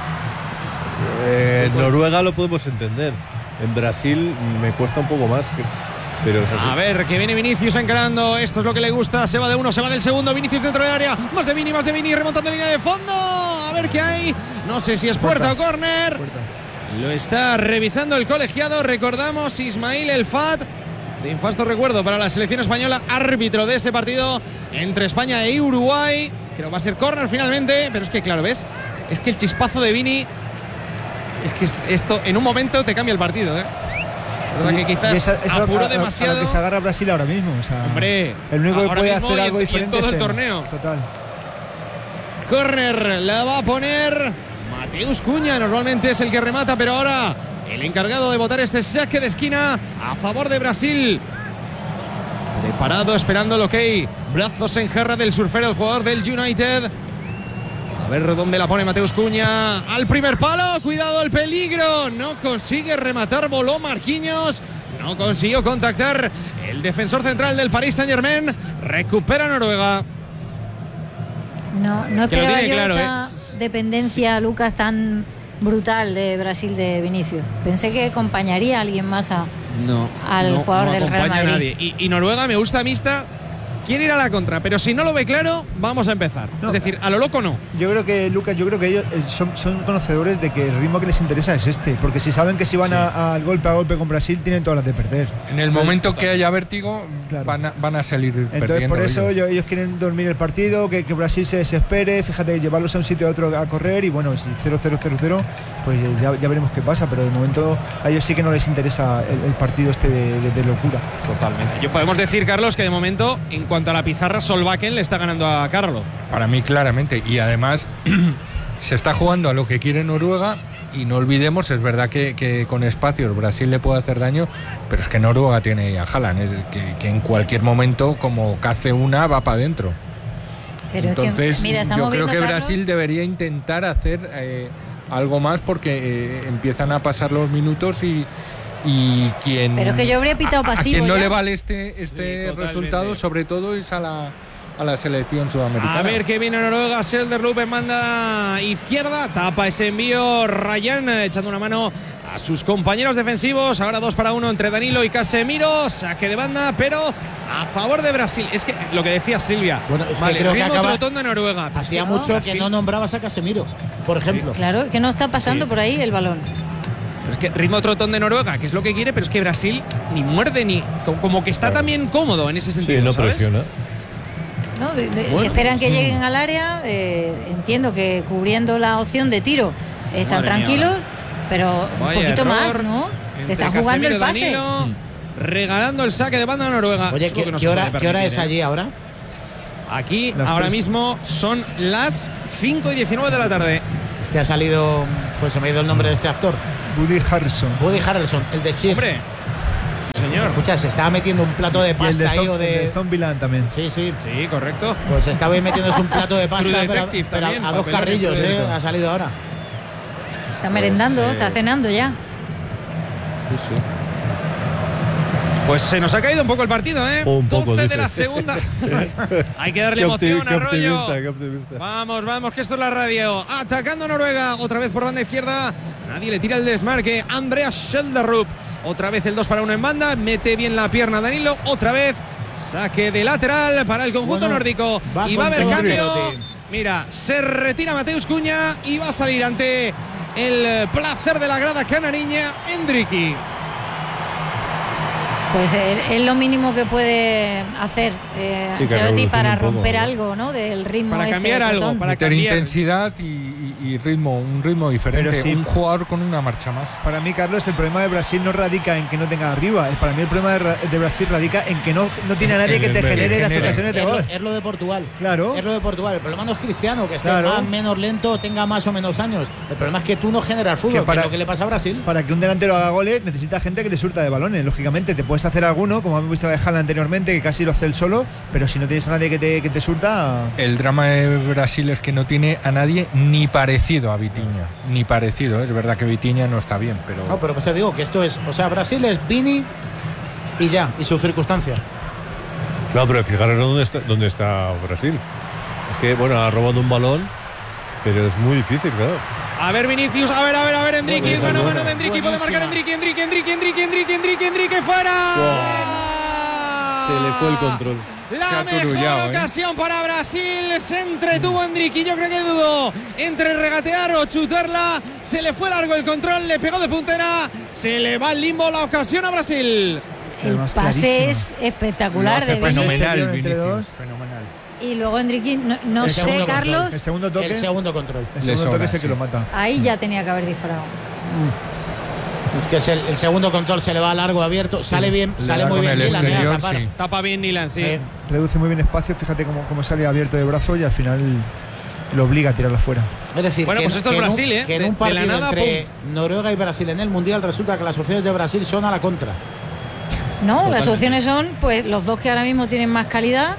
Speaker 6: eh, en Noruega lo podemos entender. En Brasil me cuesta un poco más. Que, pero es así.
Speaker 2: A ver, que viene Vinicius encarando. Esto es lo que le gusta. Se va de uno, se va del segundo. Vinicius dentro del área. Más de Vini, más de Vini. Remontando línea de fondo. A ver qué hay. No sé si es puerta, o córner. Lo está revisando el colegiado. Recordamos Ismail El Fat. De infasto recuerdo para la selección española. Árbitro de ese partido entre España e Uruguay. Creo que va a ser córner finalmente. Pero es que, claro, ¿ves? Es que el chispazo de Vini. Es que esto en un momento te cambia el partido, ¿eh? verdad que quizás
Speaker 4: Y esa- esa
Speaker 2: apuró
Speaker 4: a- a-
Speaker 2: demasiado.
Speaker 4: A lo que se agarra Brasil ahora mismo. O sea,
Speaker 2: Hombre,
Speaker 4: el único que
Speaker 2: ahora
Speaker 4: puede
Speaker 2: mismo
Speaker 4: hacer
Speaker 2: y en-
Speaker 4: algo
Speaker 2: y en
Speaker 4: diferente
Speaker 2: todo
Speaker 4: es
Speaker 2: el
Speaker 4: él.
Speaker 2: torneo.
Speaker 4: Total.
Speaker 2: Corner la va a poner Mateus Cunha, normalmente es el que remata, pero ahora el encargado de botar este saque de esquina a favor de Brasil. Preparado, esperando el ok. Brazos en jarra del surfero, el jugador del United. A ver dónde la pone Mateus Cunha. Al primer palo, cuidado el peligro. No consigue rematar, voló Marquinhos. No consiguió contactar el defensor central del Paris Saint-Germain. Recupera Noruega.
Speaker 3: No, no
Speaker 2: Que lo
Speaker 3: esperaba
Speaker 2: tiene
Speaker 3: yo
Speaker 2: claro,
Speaker 3: esta
Speaker 2: ¿eh?
Speaker 3: dependencia, Lucas, tan brutal de Brasil de Vinicius. Pensé que acompañaría a alguien más a,
Speaker 2: No,
Speaker 3: al
Speaker 2: no,
Speaker 3: jugador
Speaker 2: no
Speaker 3: del Real
Speaker 2: acompaña a
Speaker 3: Madrid.
Speaker 2: nadie. Y, y Noruega me gusta mixta. Quiere ir a la contra, pero si no lo ve claro, vamos a empezar.
Speaker 4: No.
Speaker 2: Es decir, a lo loco no.
Speaker 4: Yo creo que, Lucas, yo creo que ellos eh, son, son conocedores de que el ritmo que les interesa es este. Porque si saben que si van a- al golpe a golpe con Brasil, tienen todas las de perder.
Speaker 5: En el momento que haya vértigo,
Speaker 4: Claro.
Speaker 5: van, a, van a salir
Speaker 4: Entonces,
Speaker 5: perdiendo.
Speaker 4: por eso
Speaker 5: ellos.
Speaker 4: ellos, ellos quieren dormir el partido, que, que Brasil se desespere, fíjate, llevarlos a un sitio a otro a correr y bueno, si cero cero cero cero, pues ya, ya veremos qué pasa, pero de momento a ellos sí que no les interesa el, el partido este de, de- de locura.
Speaker 2: Totalmente. Yo podemos decir, Carlos, que de momento, en cuanto a la pizarra, Solbakken le está ganando a Carlo.
Speaker 5: Para mí, claramente. Y además, se está jugando a lo que quiere Noruega. Y no olvidemos, es verdad que, que con espacios Brasil le puede hacer daño, pero es que Noruega tiene a Haaland, es que, que en cualquier momento, como cace una, va para adentro.
Speaker 3: Pero es
Speaker 5: Entonces,
Speaker 3: que, mira, estamos
Speaker 5: yo creo
Speaker 3: viendo,
Speaker 5: que
Speaker 3: Carlos,
Speaker 5: Brasil debería intentar hacer eh, algo más porque eh, empiezan a pasar los minutos y, y quien.
Speaker 3: Pero es que yo habría pitado
Speaker 5: a- a
Speaker 3: pasivo
Speaker 5: quien no
Speaker 3: ya.
Speaker 5: le vale este, este
Speaker 2: Sí, totalmente.
Speaker 5: resultado, sobre todo, es a la, a la selección sudamericana.
Speaker 2: A ver que viene Noruega, Söderlund en banda izquierda, tapa ese envío Ryan, eh, echando una mano a sus compañeros defensivos. Ahora dos para uno entre Danilo y Casemiro, saque de banda, pero a favor de Brasil. Es que lo que decía Silvia,
Speaker 1: Bueno, es que
Speaker 2: vale,
Speaker 1: creo que
Speaker 2: ritmo
Speaker 1: acaba-
Speaker 2: trotón de Noruega. Pero
Speaker 1: Hacía
Speaker 2: es que
Speaker 1: mucho
Speaker 2: Brasil-
Speaker 1: que no nombrabas a Casemiro, por ejemplo.
Speaker 3: Claro, que no está pasando
Speaker 2: Sí.
Speaker 3: por ahí el balón.
Speaker 2: pero es que ritmo trotón de Noruega, que es lo que quiere, pero es que Brasil ni muerde ni como, como que está
Speaker 6: Claro.
Speaker 2: también cómodo en ese sentido.
Speaker 6: Sí, no
Speaker 2: ¿sabes?
Speaker 6: presiona.
Speaker 3: ¿No? De- de-
Speaker 2: Bueno.
Speaker 3: Esperan que lleguen al área. eh, entiendo que cubriendo la opción de tiro están
Speaker 2: Madre mía,
Speaker 3: tranquilos,
Speaker 2: ahora.
Speaker 3: pero un
Speaker 2: Vaya
Speaker 3: poquito
Speaker 2: error
Speaker 3: más, ¿no?
Speaker 2: entre
Speaker 3: Te está jugando el
Speaker 2: Casemiro,
Speaker 3: pase.
Speaker 2: Danilo, regalando el saque de banda a Noruega.
Speaker 1: Oye,
Speaker 2: Es lo
Speaker 1: ¿qué,
Speaker 2: que no
Speaker 1: qué
Speaker 2: se
Speaker 1: hora,
Speaker 2: puede
Speaker 1: ¿qué hora
Speaker 2: permitir,
Speaker 1: es
Speaker 2: ¿eh?
Speaker 1: allí ahora?
Speaker 2: Aquí
Speaker 4: Las
Speaker 2: ahora
Speaker 4: tres.
Speaker 2: mismo son las cinco y diecinueve de la tarde.
Speaker 1: Es que ha salido, pues se me ha ido el nombre de este actor,
Speaker 4: Woody Harrelson.
Speaker 1: Woody Harrelson, el de Cheers.
Speaker 2: Hombre, señor.
Speaker 1: Escucha, se estaba metiendo un plato de
Speaker 4: Y el
Speaker 1: pasta
Speaker 4: de,
Speaker 1: ahí
Speaker 4: Zom-
Speaker 1: o
Speaker 4: el de
Speaker 1: de.
Speaker 4: Zombieland también.
Speaker 1: Sí, sí.
Speaker 2: Sí, correcto.
Speaker 1: Pues estaba ahí metiéndose un plato de pasta,
Speaker 2: True
Speaker 1: pero,
Speaker 2: Detective
Speaker 1: pero
Speaker 2: también,
Speaker 1: a, a dos
Speaker 2: papelón
Speaker 1: carrillos,
Speaker 2: en
Speaker 1: eh,
Speaker 2: True
Speaker 1: ha salido ahora.
Speaker 3: Está merendando,
Speaker 6: Pues, eh,
Speaker 3: está cenando ya.
Speaker 6: Sí, sí.
Speaker 2: Pues se nos ha caído un poco el partido, ¿eh?
Speaker 6: Un poco,
Speaker 2: doce de
Speaker 6: dice.
Speaker 2: la segunda. Hay que darle
Speaker 6: Qué opti-
Speaker 2: emoción
Speaker 6: qué
Speaker 2: a Rollo.
Speaker 6: optimista, qué optimista.
Speaker 2: Vamos, vamos, que esto es la radio. Atacando Noruega, otra vez por banda izquierda. Nadie le tira el desmarque. Andreas Schjelderup. Otra vez el dos para uno en banda. Mete bien la pierna Danilo. Otra vez saque de lateral para el conjunto
Speaker 1: Bueno,
Speaker 2: nórdico.
Speaker 1: va
Speaker 2: Y va a
Speaker 1: con
Speaker 2: haber
Speaker 1: todo
Speaker 2: cambio.
Speaker 1: Ancelotti.
Speaker 2: Mira, se retira Mateus Cuña y va a salir ante el placer de la grada canariña, Endricky.
Speaker 3: Pues es, es lo mínimo que puede hacer eh,
Speaker 6: Sí, que
Speaker 3: Ancelotti
Speaker 6: revolucione
Speaker 3: para
Speaker 6: un poco,
Speaker 3: romper
Speaker 6: ¿no?
Speaker 3: algo, ¿no? Del ritmo.
Speaker 2: Para
Speaker 3: este
Speaker 2: cambiar
Speaker 3: de
Speaker 2: algo,
Speaker 3: Plotón.
Speaker 2: para
Speaker 5: Meter
Speaker 2: cambiar.
Speaker 5: intensidad y, y- y ritmo, un ritmo diferente.
Speaker 4: Pero sí.
Speaker 5: Un jugador con una marcha más.
Speaker 4: Para mí, Carlos, el problema de Brasil no radica en que no tenga arriba. Para mí el problema de, Ra- de Brasil radica en que no, no tiene a nadie
Speaker 5: En
Speaker 4: que
Speaker 5: el
Speaker 4: te
Speaker 5: medio,
Speaker 4: genere las
Speaker 5: genere.
Speaker 4: ocasiones de
Speaker 1: Es lo,
Speaker 4: gol.
Speaker 1: es lo de Portugal.
Speaker 4: Claro.
Speaker 1: Es lo de Portugal. El problema no es Cristiano, que esté
Speaker 4: Claro.
Speaker 1: más menos lento, tenga más o menos años. El problema es que tú no generas fútbol,
Speaker 4: Que
Speaker 1: que
Speaker 4: para-
Speaker 1: es lo que le pasa a Brasil.
Speaker 4: Para que un delantero haga goles necesita gente que le surta de balones. Lógicamente, te puedes hacer alguno, como hemos visto de Haaland anteriormente, que casi lo hace él solo, pero si no tienes a nadie que te, que te surta.
Speaker 5: El drama de Brasil es que no tiene a nadie ni parecido a Vitinha. Ni parecido. Es verdad que Vitinha no está bien, pero.
Speaker 1: No, pero pues te digo que esto es, o sea, Brasil es Vini y ya, y sus circunstancias.
Speaker 6: Claro, pero fijaros dónde está, dónde está Brasil. Es que, bueno, ha robado un balón, pero es muy difícil, claro.
Speaker 2: A ver, Vinicius, a ver, a ver, a ver, Endricky,
Speaker 6: Buena,
Speaker 2: mano a
Speaker 6: buena.
Speaker 2: mano de Endricky, puede marcar
Speaker 1: Buenísima.
Speaker 2: Endricky, Endricky, Endricky, Endricky, Endricky, Endricky, Endricky, fuera.
Speaker 6: Se le fue el control.
Speaker 2: La
Speaker 5: Se ha
Speaker 2: mejor
Speaker 5: aturullado, ¿eh?
Speaker 2: ocasión para Brasil, se entretuvo Endricky, yo creo que dudó entre regatear o chutarla, se le fue largo el control, le pegó de puntera, se le va al limbo la ocasión a Brasil.
Speaker 3: El
Speaker 4: Además,
Speaker 3: pase
Speaker 4: clarísima.
Speaker 3: es espectacular
Speaker 5: Lo hace
Speaker 3: de Vinicius.
Speaker 5: fenomenal,
Speaker 4: Entre
Speaker 5: Vinicius.
Speaker 4: dos.
Speaker 5: Fenomenal.
Speaker 3: Y luego Endricky, no, no
Speaker 1: El
Speaker 3: sé,
Speaker 1: segundo
Speaker 3: Carlos,
Speaker 1: control.
Speaker 4: El segundo toque.
Speaker 1: El segundo control.
Speaker 4: el segundo
Speaker 5: Le
Speaker 4: toque
Speaker 5: sobra,
Speaker 4: es el que
Speaker 5: sí.
Speaker 4: lo mata.
Speaker 3: ahí ya tenía que haber disparado.
Speaker 1: Es que es el, el segundo control se le va largo, abierto, sale bien,
Speaker 5: Le
Speaker 1: sale
Speaker 5: da
Speaker 1: muy
Speaker 5: con
Speaker 1: bien
Speaker 5: el
Speaker 1: Milan, eh, a
Speaker 5: exterior,
Speaker 1: tapar.
Speaker 5: sí.
Speaker 2: Tapa bien Nilan, sí.
Speaker 1: Eh,
Speaker 4: Reduce muy bien espacio. Fíjate cómo, cómo sale abierto de brazo y al final lo obliga a tirarlo fuera.
Speaker 1: Es decir,
Speaker 2: Bueno,
Speaker 1: que,
Speaker 2: pues esto es
Speaker 1: que en un-
Speaker 2: Brasil, ¿eh?
Speaker 1: que en
Speaker 2: De-
Speaker 1: un
Speaker 2: de la
Speaker 1: partido
Speaker 2: nada,
Speaker 1: entre Noruega y Brasil en el Mundial resulta que las opciones de Brasil son a la contra.
Speaker 3: No, las
Speaker 1: Totalmente.
Speaker 3: opciones son, pues los dos que ahora mismo tienen más calidad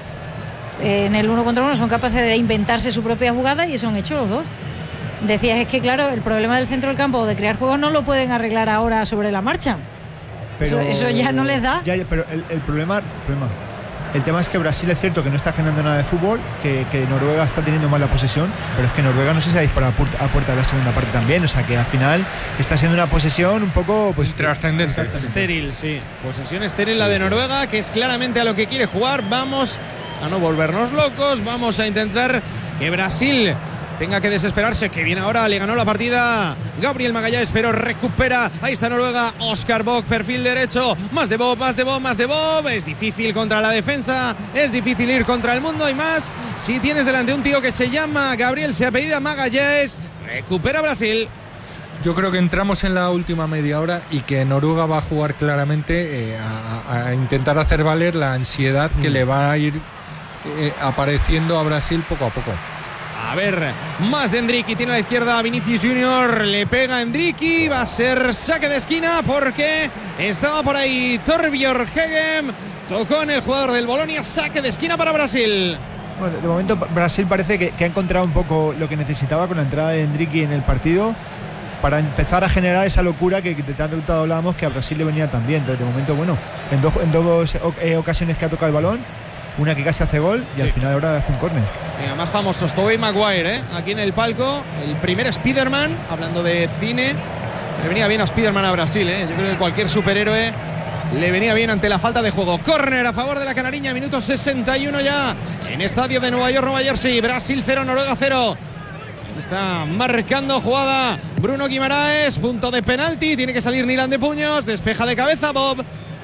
Speaker 3: eh, en el uno contra uno son capaces de inventarse su propia jugada y eso han hecho los dos. Decías, es que claro, el problema del centro del campo o de crear juegos no lo pueden arreglar ahora sobre la marcha. Eso- eso ya no les da.
Speaker 4: Ya, ya, pero el, el problema, el problema. El tema es que Brasil es cierto que no está generando nada de fútbol, que, que Noruega está teniendo más la posesión, pero es que Noruega no sé si ha disparado a puerta, a puerta de la segunda parte también. O sea que al final está siendo una posesión un poco pues
Speaker 5: Trascendente.
Speaker 4: Exactamente.
Speaker 2: Estéril, sí. Posesión estéril la de Noruega, que es claramente a lo que quiere jugar. Vamos a no volvernos locos, vamos a intentar que Brasil tenga que desesperarse, que viene ahora, le ganó la partida Gabriel Magallanes, pero recupera, ahí está Noruega, Oscar Bock, perfil derecho, más de Bob, más de Bob, más de Bob, es difícil contra la defensa, es difícil ir contra el mundo y más, si tienes delante un tío que se llama Gabriel, se apellida Magallanes, recupera Brasil.
Speaker 5: Yo creo que entramos en la última media hora y que Noruega va a jugar claramente eh, a, a intentar hacer valer la ansiedad que le va a ir eh, apareciendo a Brasil poco a poco.
Speaker 2: A ver, más de Endricky, tiene a la izquierda a Vinicius Junior, le pega a Endricky, va a ser saque de esquina porque estaba por ahí Torbjörn Hegem, tocó en el jugador del Bolonia, saque de esquina para Brasil.
Speaker 4: Bueno, de momento Brasil parece que, que ha encontrado un poco lo que necesitaba con la entrada de Endricky en el partido para empezar a generar esa locura que, que de tanto hablábamos que a Brasil le venía tan bien. Pero de momento, bueno, en, do, en dos eh, ocasiones que ha tocado el balón, una que casi hace gol y
Speaker 2: Sí.
Speaker 4: al final ahora hace un córner.
Speaker 2: Venga, más famosos, Tobey Maguire, ¿eh? Aquí en el palco, el primer Spiderman, hablando de cine, le venía bien a Spiderman a Brasil, ¿eh? Yo creo que cualquier superhéroe le venía bien ante la falta de juego. Córner a favor de la Canariña, minuto sesenta y uno ya, en estadio de Nueva York, Nueva Jersey, Brasil cero, Noruega cero. Está marcando jugada Bruno Guimaraes, punto de penalti, tiene que salir Nilan de puños, despeja de cabeza Bob.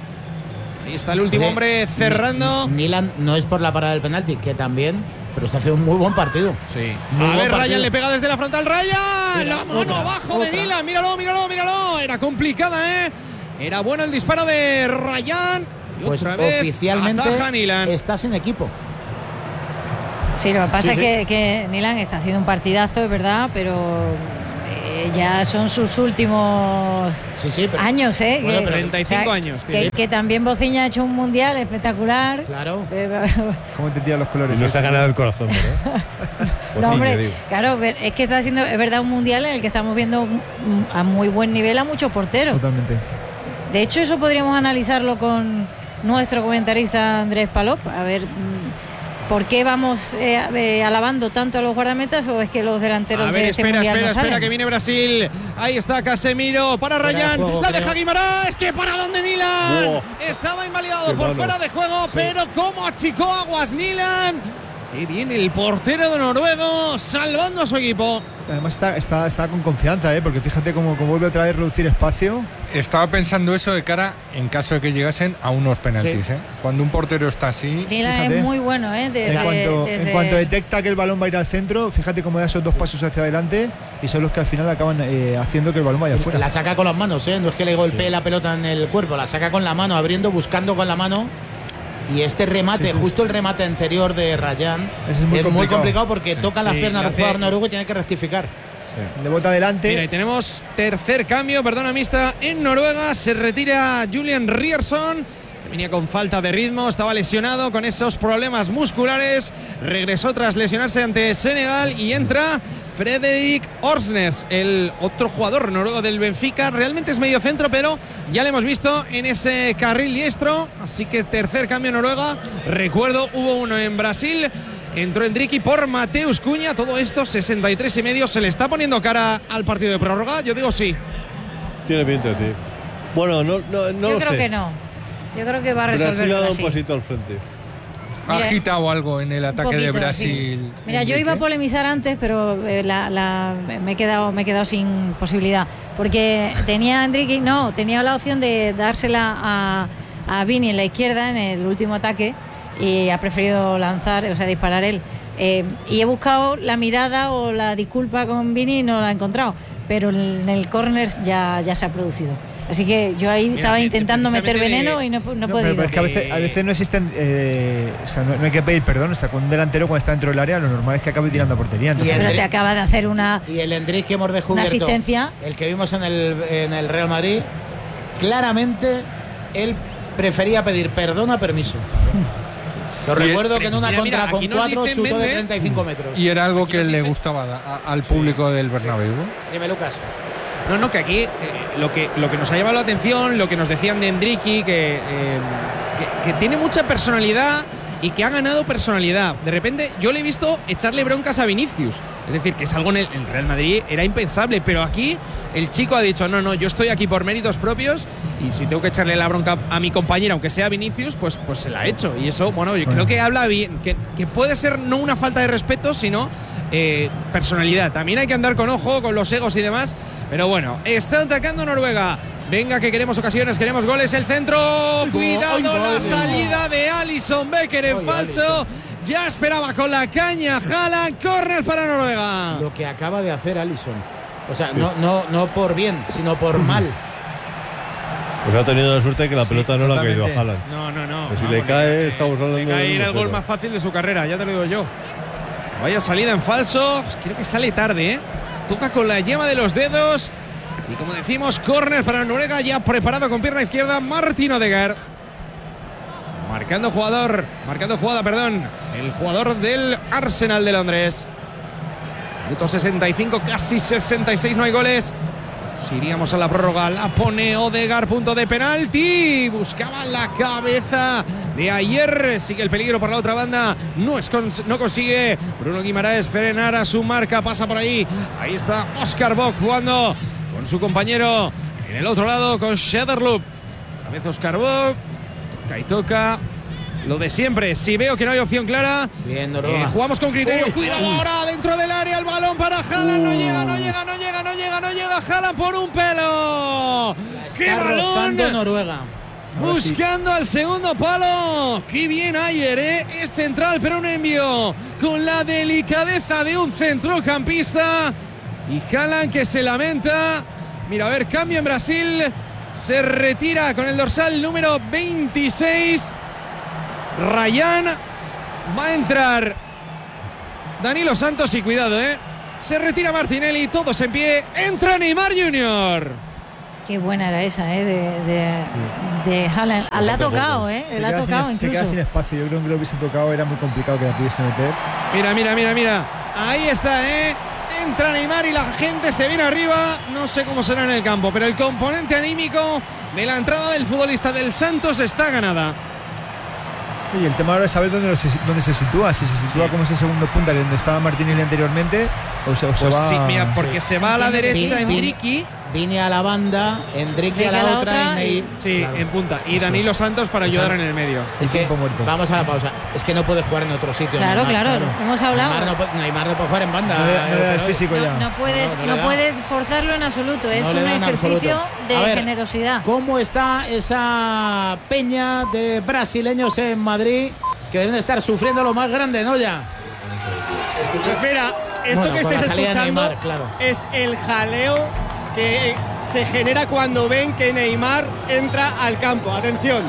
Speaker 2: Ahí está el último
Speaker 1: Oye,
Speaker 2: hombre cerrando.
Speaker 1: Ni- Nilan no es por la parada del penalti, que también, pero está haciendo un muy buen partido.
Speaker 2: Sí.
Speaker 1: Muy
Speaker 2: A
Speaker 1: buen
Speaker 2: ver,
Speaker 1: partido.
Speaker 2: Ryan le pega desde la frontal. Ryan,
Speaker 1: Mira,
Speaker 2: la mano
Speaker 1: otra,
Speaker 2: abajo de
Speaker 1: otra.
Speaker 2: Nilan. Míralo, míralo, míralo. Era complicada, ¿eh? Era bueno el disparo de Ryan. Y
Speaker 1: Pues
Speaker 2: otra vez
Speaker 1: oficialmente
Speaker 2: ataja Nilan.
Speaker 1: está sin equipo.
Speaker 3: Sí, lo que pasa
Speaker 6: Sí,
Speaker 3: es
Speaker 6: sí.
Speaker 3: que, que Nilan está haciendo un partidazo, es verdad, pero eh, ya son sus últimos
Speaker 1: Sí, sí, pero,
Speaker 3: años, ¿eh?
Speaker 1: Bueno,
Speaker 3: Que-
Speaker 1: pero
Speaker 2: treinta y cinco años
Speaker 3: Que,
Speaker 2: tiene.
Speaker 3: que también Bociña ha hecho un mundial espectacular.
Speaker 1: claro.
Speaker 3: Pero-
Speaker 4: ¿Cómo te tiran los
Speaker 6: Y
Speaker 4: colores?
Speaker 6: nos ha ganado el corazón, ¿verdad? Pues
Speaker 3: no,
Speaker 6: sí,
Speaker 3: hombre,
Speaker 6: yo digo.
Speaker 3: claro, ver- es que está haciendo, es verdad, un mundial en el que estamos viendo mm, a muy buen nivel a muchos porteros.
Speaker 4: Totalmente.
Speaker 3: De hecho, eso podríamos analizarlo con nuestro comentarista Andrés Palop, a ver mm, por qué vamos eh, eh, alabando tanto a los guardametas, o es que los delanteros
Speaker 2: A ver,
Speaker 3: de este
Speaker 2: espera,
Speaker 3: mundial
Speaker 2: espera,
Speaker 3: no
Speaker 2: espera,
Speaker 3: salen.
Speaker 2: que viene Brasil. Ahí está Casemiro para
Speaker 1: Fuera de
Speaker 2: Rayán.
Speaker 1: juego,
Speaker 2: La
Speaker 1: creo.
Speaker 2: deja Guimarães. Que para dónde Nilan.
Speaker 6: Wow.
Speaker 2: Estaba invalidado
Speaker 6: Qué
Speaker 2: por
Speaker 6: malo.
Speaker 2: fuera de juego, pero cómo achicó aguas Nilan. Y viene el portero de Noruego salvando a su equipo.
Speaker 4: Además está, está, está con confianza, ¿eh? Porque fíjate cómo, cómo vuelve otra vez a reducir espacio.
Speaker 5: Estaba pensando eso de cara en caso de que llegasen a unos penaltis.
Speaker 1: Sí.
Speaker 5: ¿eh? Cuando un portero está así,
Speaker 3: Nilan
Speaker 4: Fíjate.
Speaker 3: es muy bueno, ¿eh? Desde,
Speaker 4: En cuanto,
Speaker 3: desde-
Speaker 4: en cuanto detecta que el balón va a ir al centro, fíjate cómo da esos dos pasos hacia adelante y son los que al final acaban eh, haciendo que el balón vaya afuera.
Speaker 1: La saca con las manos, ¿eh? No es que le golpee la pelota en el cuerpo, la saca con la mano, abriendo, buscando con la mano. Y este remate,
Speaker 4: Sí, sí.
Speaker 1: justo el remate anterior de Rayán,
Speaker 4: Ese es muy complicado.
Speaker 1: complicado porque toca las
Speaker 2: Sí,
Speaker 1: piernas
Speaker 2: le
Speaker 1: del jugador
Speaker 2: hace-
Speaker 1: noruego y tiene que rectificar.
Speaker 4: Le bota adelante.
Speaker 2: Mira, y tenemos tercer cambio, perdona, mixta en Noruega. Se retira Julian Ryerson, que venía con falta de ritmo, estaba lesionado con esos problemas musculares. Regresó tras lesionarse ante Senegal y entra Fredrik Orsnes, el otro jugador noruego del Benfica. Realmente es medio centro, pero ya lo hemos visto en ese carril diestro. Así que tercer cambio en Noruega. Recuerdo, hubo uno en Brasil. Entró Endricky por Mateus Cunha. Todo esto, sesenta y tres y medio. ¿Se le está poniendo cara al partido de prórroga? Yo digo sí.
Speaker 6: Tiene pinta, sí. Bueno, no, no, no
Speaker 3: Yo
Speaker 6: lo
Speaker 3: creo
Speaker 6: sé.
Speaker 3: que no. Yo creo que va a resolver
Speaker 6: Brasil ha dado un
Speaker 3: Brasil.
Speaker 6: pasito al frente.
Speaker 5: ha
Speaker 3: Mira,
Speaker 5: agitado algo en el ataque de
Speaker 3: poquito,
Speaker 5: Brasil.
Speaker 3: sí. Mira, yo
Speaker 5: Enrique.
Speaker 3: iba a polemizar antes, pero eh, la, la- me he quedado me he quedado sin posibilidad, porque tenía Enrique, no, tenía la opción de dársela a, a Vini en la izquierda en el último ataque y ha preferido lanzar, o sea, disparar él. Eh, y he buscado la mirada o la disculpa con Vini y no la he encontrado, pero en el córner ya, ya se ha producido. Así que yo ahí
Speaker 2: Mira,
Speaker 3: estaba
Speaker 2: de-
Speaker 3: intentando meter
Speaker 2: precisamente
Speaker 3: veneno y no, no he
Speaker 4: No, pero,
Speaker 3: podido.
Speaker 4: pero es que a veces, a veces no existen. eh, o sea, no, no hay que pedir perdón. O sea, con un delantero cuando está dentro del área, lo normal es que acabe tirando a portería. Entonces,
Speaker 1: Y el-
Speaker 3: Pero te acaba de hacer una.
Speaker 1: Y el Endrick que hemos
Speaker 3: Una
Speaker 1: descubierto,
Speaker 3: asistencia.
Speaker 1: el que vimos en el, en el Real Madrid, claramente él prefería pedir perdón a permiso. Os
Speaker 5: Y el-
Speaker 1: recuerdo que en una
Speaker 2: mira, mira,
Speaker 1: contra
Speaker 2: aquí
Speaker 1: con
Speaker 2: nos
Speaker 1: cuatro
Speaker 2: dicen,
Speaker 1: chutó de
Speaker 2: Méndez,
Speaker 1: treinta y cinco metros.
Speaker 5: Y era algo
Speaker 2: Aquí
Speaker 5: que
Speaker 2: nos
Speaker 5: le
Speaker 2: dice-
Speaker 5: gustaba a- al público del Bernabéu.
Speaker 1: Dime, Lucas.
Speaker 2: No, no, que aquí eh, lo, que, lo que nos ha llamado la atención, lo que nos decían de Endricky, que, eh, que, que tiene mucha personalidad y que ha ganado personalidad. De repente yo le he visto echarle broncas a Vinicius. Es decir, que es algo en el, en el Real Madrid era impensable, pero aquí el chico ha dicho, no, no, yo estoy aquí por méritos propios y si tengo que echarle la bronca a mi compañera, aunque sea Vinicius, pues, pues se la ha hecho. Y eso, bueno, yo creo que habla bien, que, que puede ser no una falta de respeto, sino eh, personalidad. También hay que andar con ojo, con los egos y demás. Pero bueno, está atacando Noruega. Venga, que queremos ocasiones, queremos goles. El centro. Cuidado,
Speaker 1: ay,
Speaker 2: la
Speaker 1: madre
Speaker 2: salida de Alisson Becker en
Speaker 1: Ay,
Speaker 2: falso.
Speaker 1: Alisson.
Speaker 2: Ya esperaba con la caña Haaland. Córner para Noruega.
Speaker 1: Lo que acaba de hacer Alisson. O sea, no, no, no por bien, sino por mal.
Speaker 6: Pues ha tenido la suerte que la pelota no le ha caído a
Speaker 4: totalmente.
Speaker 6: Haaland.
Speaker 2: No, no, no.
Speaker 6: Pues si
Speaker 2: Vamos,
Speaker 6: le cae,
Speaker 2: eh,
Speaker 6: estamos hablando
Speaker 2: le
Speaker 6: de
Speaker 2: cae
Speaker 6: un
Speaker 2: el gol
Speaker 6: cero.
Speaker 2: más fácil de su carrera, ya te lo digo yo. Vaya salida en falso. Creo que sale tarde, ¿eh? Toca con la yema de los dedos. Y como decimos, córner para Noruega, ya preparado con pierna izquierda, Martin Odegaard. Marcando jugador, marcando jugada, perdón. El jugador del Arsenal de Londres. Minuto sesenta y cinco, casi sesenta y seis, no hay goles. Si iríamos a la prórroga, la pone Odegaard, punto de penalti. Buscaba la cabeza de ayer. Sigue el peligro por la otra banda. No, es cons no consigue Bruno Guimarães frenar a su marca. Pasa por ahí. Ahí está Oscar Bock jugando con su compañero en el otro lado con Shederloop. Otra vez Oscar Bock. Toca y toca. Lo de siempre, si veo que no hay opción clara,
Speaker 1: Bien, Noruega.
Speaker 2: eh, jugamos con criterio.
Speaker 1: Uy,
Speaker 2: Cuidado
Speaker 1: uy.
Speaker 2: ahora dentro del área, el balón para Haaland. No llega, no llega, no llega, no llega, no llega Haaland por un pelo. ¡Qué
Speaker 1: Está
Speaker 2: balón!
Speaker 1: rozando Noruega.
Speaker 2: Buscando al segundo palo. Qué bien ayer, ¿eh? Es central, pero un envío con la delicadeza de un centrocampista. Y Haaland que se lamenta. Mira, a ver, cambio en Brasil. Se retira con el dorsal número veintiséis. Rayán. Va a entrar Danilo Santos y cuidado, ¿eh? Se retira Martinelli, todos en pie. Entra Neymar junior
Speaker 3: Qué buena era esa, ¿eh? De, de, de Haaland. Ah, la ha tocado, ¿eh?
Speaker 4: Se
Speaker 3: La ha
Speaker 4: queda
Speaker 3: tocado
Speaker 4: sin,
Speaker 3: incluso.
Speaker 4: Se queda sin espacio. Yo creo que lo hubiese tocado, era muy complicado que la pudiese meter.
Speaker 2: Mira, mira, mira, mira. Ahí está, ¿eh? Entra Neymar y la gente se viene arriba. No sé cómo será en el campo, pero el componente anímico de la entrada del futbolista del Santos está ganada.
Speaker 4: Y el tema ahora es saber dónde, lo se, dónde se sitúa. Si se sitúa sí. como ese segundo punta, que donde estaba Martinelli anteriormente, o se, o se
Speaker 2: pues
Speaker 4: va.
Speaker 2: Sí, mira, porque sí. se va a la derecha Enrique.
Speaker 1: Vine a la banda, Enrique a la, la otra, otra y Ney.
Speaker 2: Sí, claro. en punta. Y Danilo Santos para ayudar en el medio.
Speaker 1: Es que vamos a la pausa. Es que no puede jugar en otro sitio.
Speaker 3: Claro,
Speaker 1: Neymar,
Speaker 3: claro, claro. Hemos hablado.
Speaker 1: Neymar no, puede, Neymar no puede jugar en banda.
Speaker 4: No, no le da el físico
Speaker 3: no,
Speaker 4: ya.
Speaker 3: No puedes, no, no puedes forzarlo en absoluto. Es no un ejercicio de
Speaker 1: ver,
Speaker 3: generosidad.
Speaker 1: ¿Cómo está esa peña de brasileños en Madrid que deben estar sufriendo lo más grande, ¿no? Ya.
Speaker 7: Pues mira, esto
Speaker 1: bueno,
Speaker 7: que estáis escuchando
Speaker 1: Neymar, claro.
Speaker 7: es el jaleo que se genera cuando ven que Neymar entra al campo. Atención.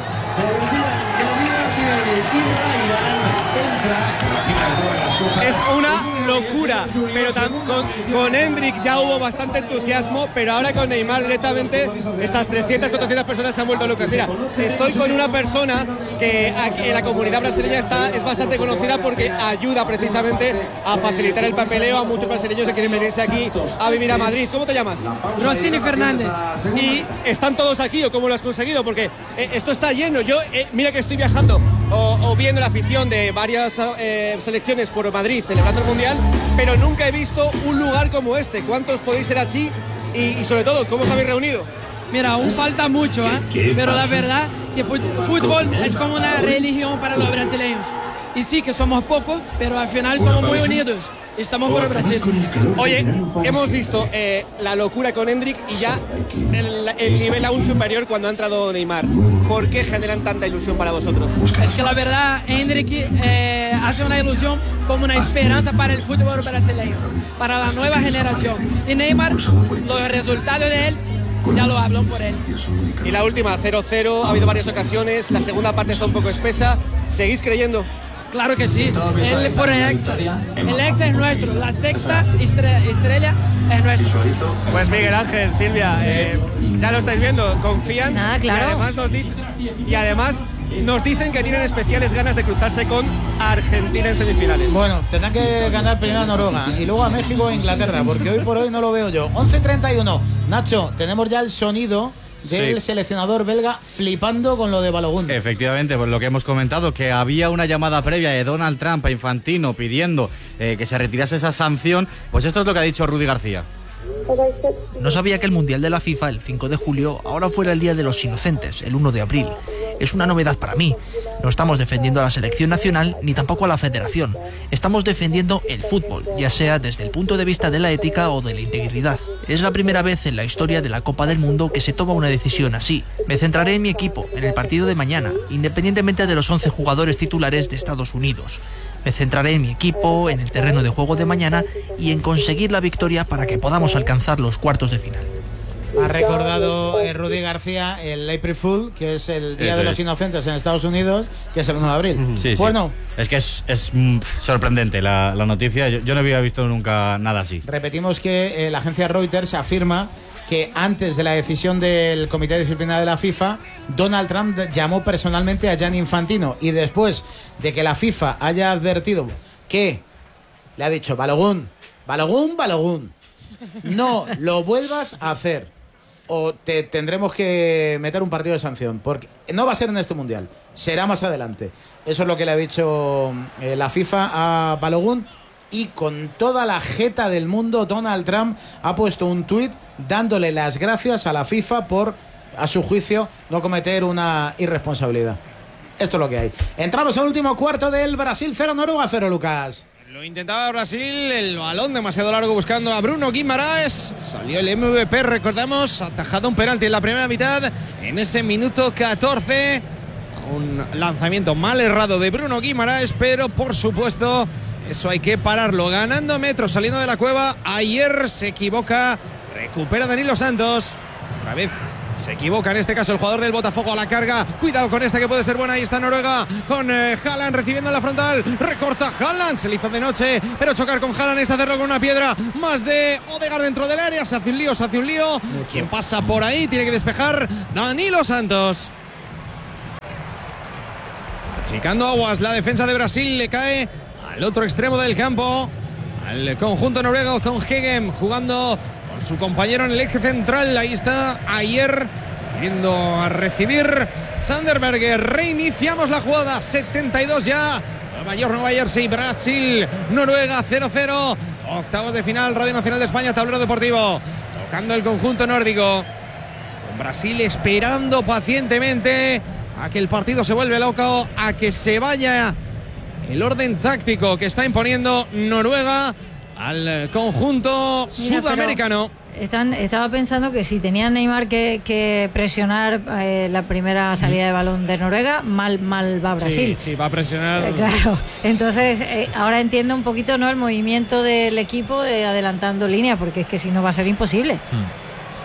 Speaker 7: Es una locura, pero con, con Endrick ya hubo bastante entusiasmo, pero ahora con Neymar directamente estas trescientas, cuatrocientas personas se han vuelto locas. Mira, estoy con una persona que aquí en la comunidad brasileña está, es bastante conocida porque ayuda precisamente a facilitar el papeleo a muchos brasileños que quieren venirse aquí a vivir a Madrid. ¿Cómo te llamas?
Speaker 8: Rossini Fernández.
Speaker 7: ¿Y están todos aquí o cómo lo has conseguido? Porque eh, esto está lleno. Yo, eh, mira que estoy viajando o, o viendo la afición de varias eh, selecciones por Madrid celebrando el Mundial, pero nunca he visto un lugar como este. ¿Cuántos podéis ser así? Y, y sobre todo, ¿cómo os habéis reunido?
Speaker 8: Mira, aún falta mucho, ¿eh? Pero la verdad que fútbol es como una religión para los brasileños. Y sí que somos pocos, pero al final somos muy unidos. Estamos por Brasil.
Speaker 7: Oye, hemos visto eh, la locura con Endrick y ya el, el nivel aún superior cuando ha entrado Neymar. ¿Por qué generan tanta ilusión para vosotros?
Speaker 8: Es que la verdad, Endrick eh, hace una ilusión como una esperanza para el fútbol brasileño, para la nueva generación. Y Neymar, los resultados de él ya lo hablan por él.
Speaker 7: Y la última, cero cero, ha habido varias ocasiones, la segunda parte está un poco espesa. ¿Seguís creyendo?
Speaker 8: Claro que sí, el for el Hexa. El Hexa es nuestro, la sexta estrella, estrella es nuestro.
Speaker 7: Pues Miguel Ángel, Silvia, eh, ya lo estáis viendo, confían.
Speaker 3: Nada, claro.
Speaker 7: Y además, nos di- y además nos dicen que tienen especiales ganas de cruzarse con Argentina en semifinales.
Speaker 1: Bueno, tendrán que ganar primero a Noruega y luego a México e Inglaterra, porque hoy por hoy no lo veo yo. once treinta y uno. Nacho, tenemos ya el sonido del sí. seleccionador belga flipando con lo de Balogun.
Speaker 9: Efectivamente, pues lo que hemos comentado, que había una llamada previa de Donald Trump a Infantino pidiendo eh, que se retirase esa sanción. Pues esto es lo que ha dicho Rudy García.
Speaker 10: No sabía que el Mundial de la FIFA, el cinco de julio, ahora fuera el Día de los Inocentes, el uno de abril. Es una novedad para mí. No estamos defendiendo a la selección nacional ni tampoco a la federación. Estamos defendiendo el fútbol, ya sea desde el punto de vista de la ética o de la integridad. Es la primera vez en la historia de la Copa del Mundo que se toma una decisión así. Me centraré en mi equipo, en el partido de mañana, independientemente de los once jugadores titulares de Estados Unidos. Me centraré en mi equipo, en el terreno de juego de mañana y en conseguir la victoria para que podamos alcanzar los cuartos de final.
Speaker 1: Ha recordado eh, Rudy García el April Fool, que es el Día
Speaker 9: Eso
Speaker 1: de los
Speaker 9: es.
Speaker 1: Inocentes en Estados Unidos, que es el uno de abril.
Speaker 9: Sí,
Speaker 1: bueno,
Speaker 9: sí. Es que es, es mm, sorprendente la, la noticia. Yo, yo no había visto nunca nada así.
Speaker 1: repetimos que eh, la agencia Reuters afirma que antes de la decisión del Comité de Disciplina de la FIFA, Donald Trump llamó personalmente a Gianni Infantino y después de que la FIFA haya advertido que le ha dicho Balogun, Balogun, Balogun, no lo vuelvas a hacer o te tendremos que meter un partido de sanción, porque no va a ser en este Mundial, será más adelante. Eso es lo que le ha dicho eh, la FIFA a Balogun. Y con toda la jeta del mundo, Donald Trump ha puesto un tuit dándole las gracias a la FIFA por, a su juicio, no cometer una irresponsabilidad. Esto es lo que hay. Entramos al último cuarto del Brasil cero, Noruega cero, Lucas.
Speaker 2: Lo intentaba Brasil, el balón demasiado largo buscando a Bruno Guimaraes. Salió el M V P, recordamos, atajado un penalti en la primera mitad. En ese minuto catorce, un lanzamiento mal errado de Bruno Guimaraes, pero por supuesto eso hay que pararlo. Ganando metros, saliendo de la cueva. Ayer se equivoca, recupera Danilo Santos. Otra vez Se equivoca en este caso el jugador del Botafogo a la carga. Cuidado con esta que puede ser buena. Ahí está Noruega con eh, Haaland recibiendo en la frontal. Recorta Haaland. Se le hizo de noche, pero chocar con Haaland es hacerlo con una piedra. Más de Odegaard dentro del área. Se hace un lío, se hace un lío. Mucho. Quien pasa por ahí tiene que despejar Danilo Santos. Achicando aguas la defensa de Brasil. Le cae al otro extremo del campo. Al conjunto noruego con Hegem jugando con su compañero en el eje central. Ahí está Ayer yendo a recibir Sanderberger. Reiniciamos la jugada. setenta y dos ya. Nueva York, Nueva Jersey, Brasil, Noruega cero cero. Octavos de final, Radio Nacional de España, Tablero Deportivo. Tocando el conjunto nórdico. Con Brasil esperando pacientemente a que el partido se vuelva loco, a que se vaya el orden táctico que está imponiendo Noruega al conjunto Mira, sudamericano.
Speaker 3: Están, estaba pensando que si tenía Neymar que, que presionar eh, la primera salida de balón de Noruega, mal, mal va Brasil.
Speaker 2: Sí, sí, va a presionar.
Speaker 3: Eh, claro, entonces eh, ahora entiendo un poquito, ¿no?, el movimiento del equipo de adelantando línea, porque es que si no va a ser imposible.
Speaker 2: Hmm.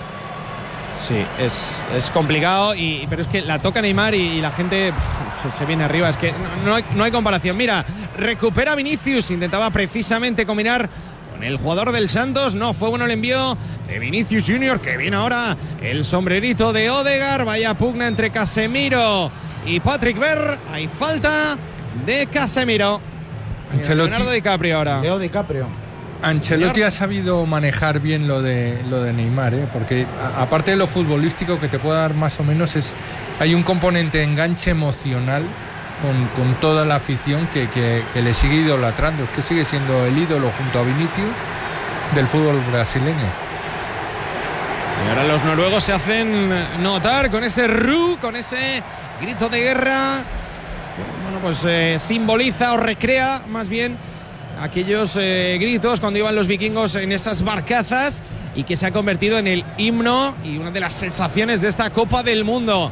Speaker 2: Sí, es, es complicado, y, pero es que la toca Neymar y, y la gente pff, se, se viene arriba. Es que no, no, hay, no hay comparación. Mira, recupera Vinicius, intentaba precisamente combinar con el jugador del Santos. No, fue bueno el envío de Vinicius Junior, que viene ahora el sombrerito de Odegaard. Vaya pugna entre Casemiro y Patrick Berg. Hay falta de Casemiro. Leonardo DiCaprio ahora.
Speaker 1: Leo DiCaprio.
Speaker 5: Ancelotti ha sabido manejar bien lo de lo de Neymar, ¿eh? Porque a, aparte de lo futbolístico que te puede dar más o menos, es hay un componente de enganche emocional con, con toda la afición que, que, que le sigue idolatrando. Es que sigue siendo el ídolo junto a Vinicius del fútbol brasileño.
Speaker 2: Y ahora los noruegos se hacen notar con ese ru, con ese grito de guerra. Bueno, pues eh, simboliza o recrea más bien aquellos eh, gritos cuando iban los vikingos en esas barcazas, y que se ha convertido en el himno y una de las sensaciones de esta Copa del Mundo,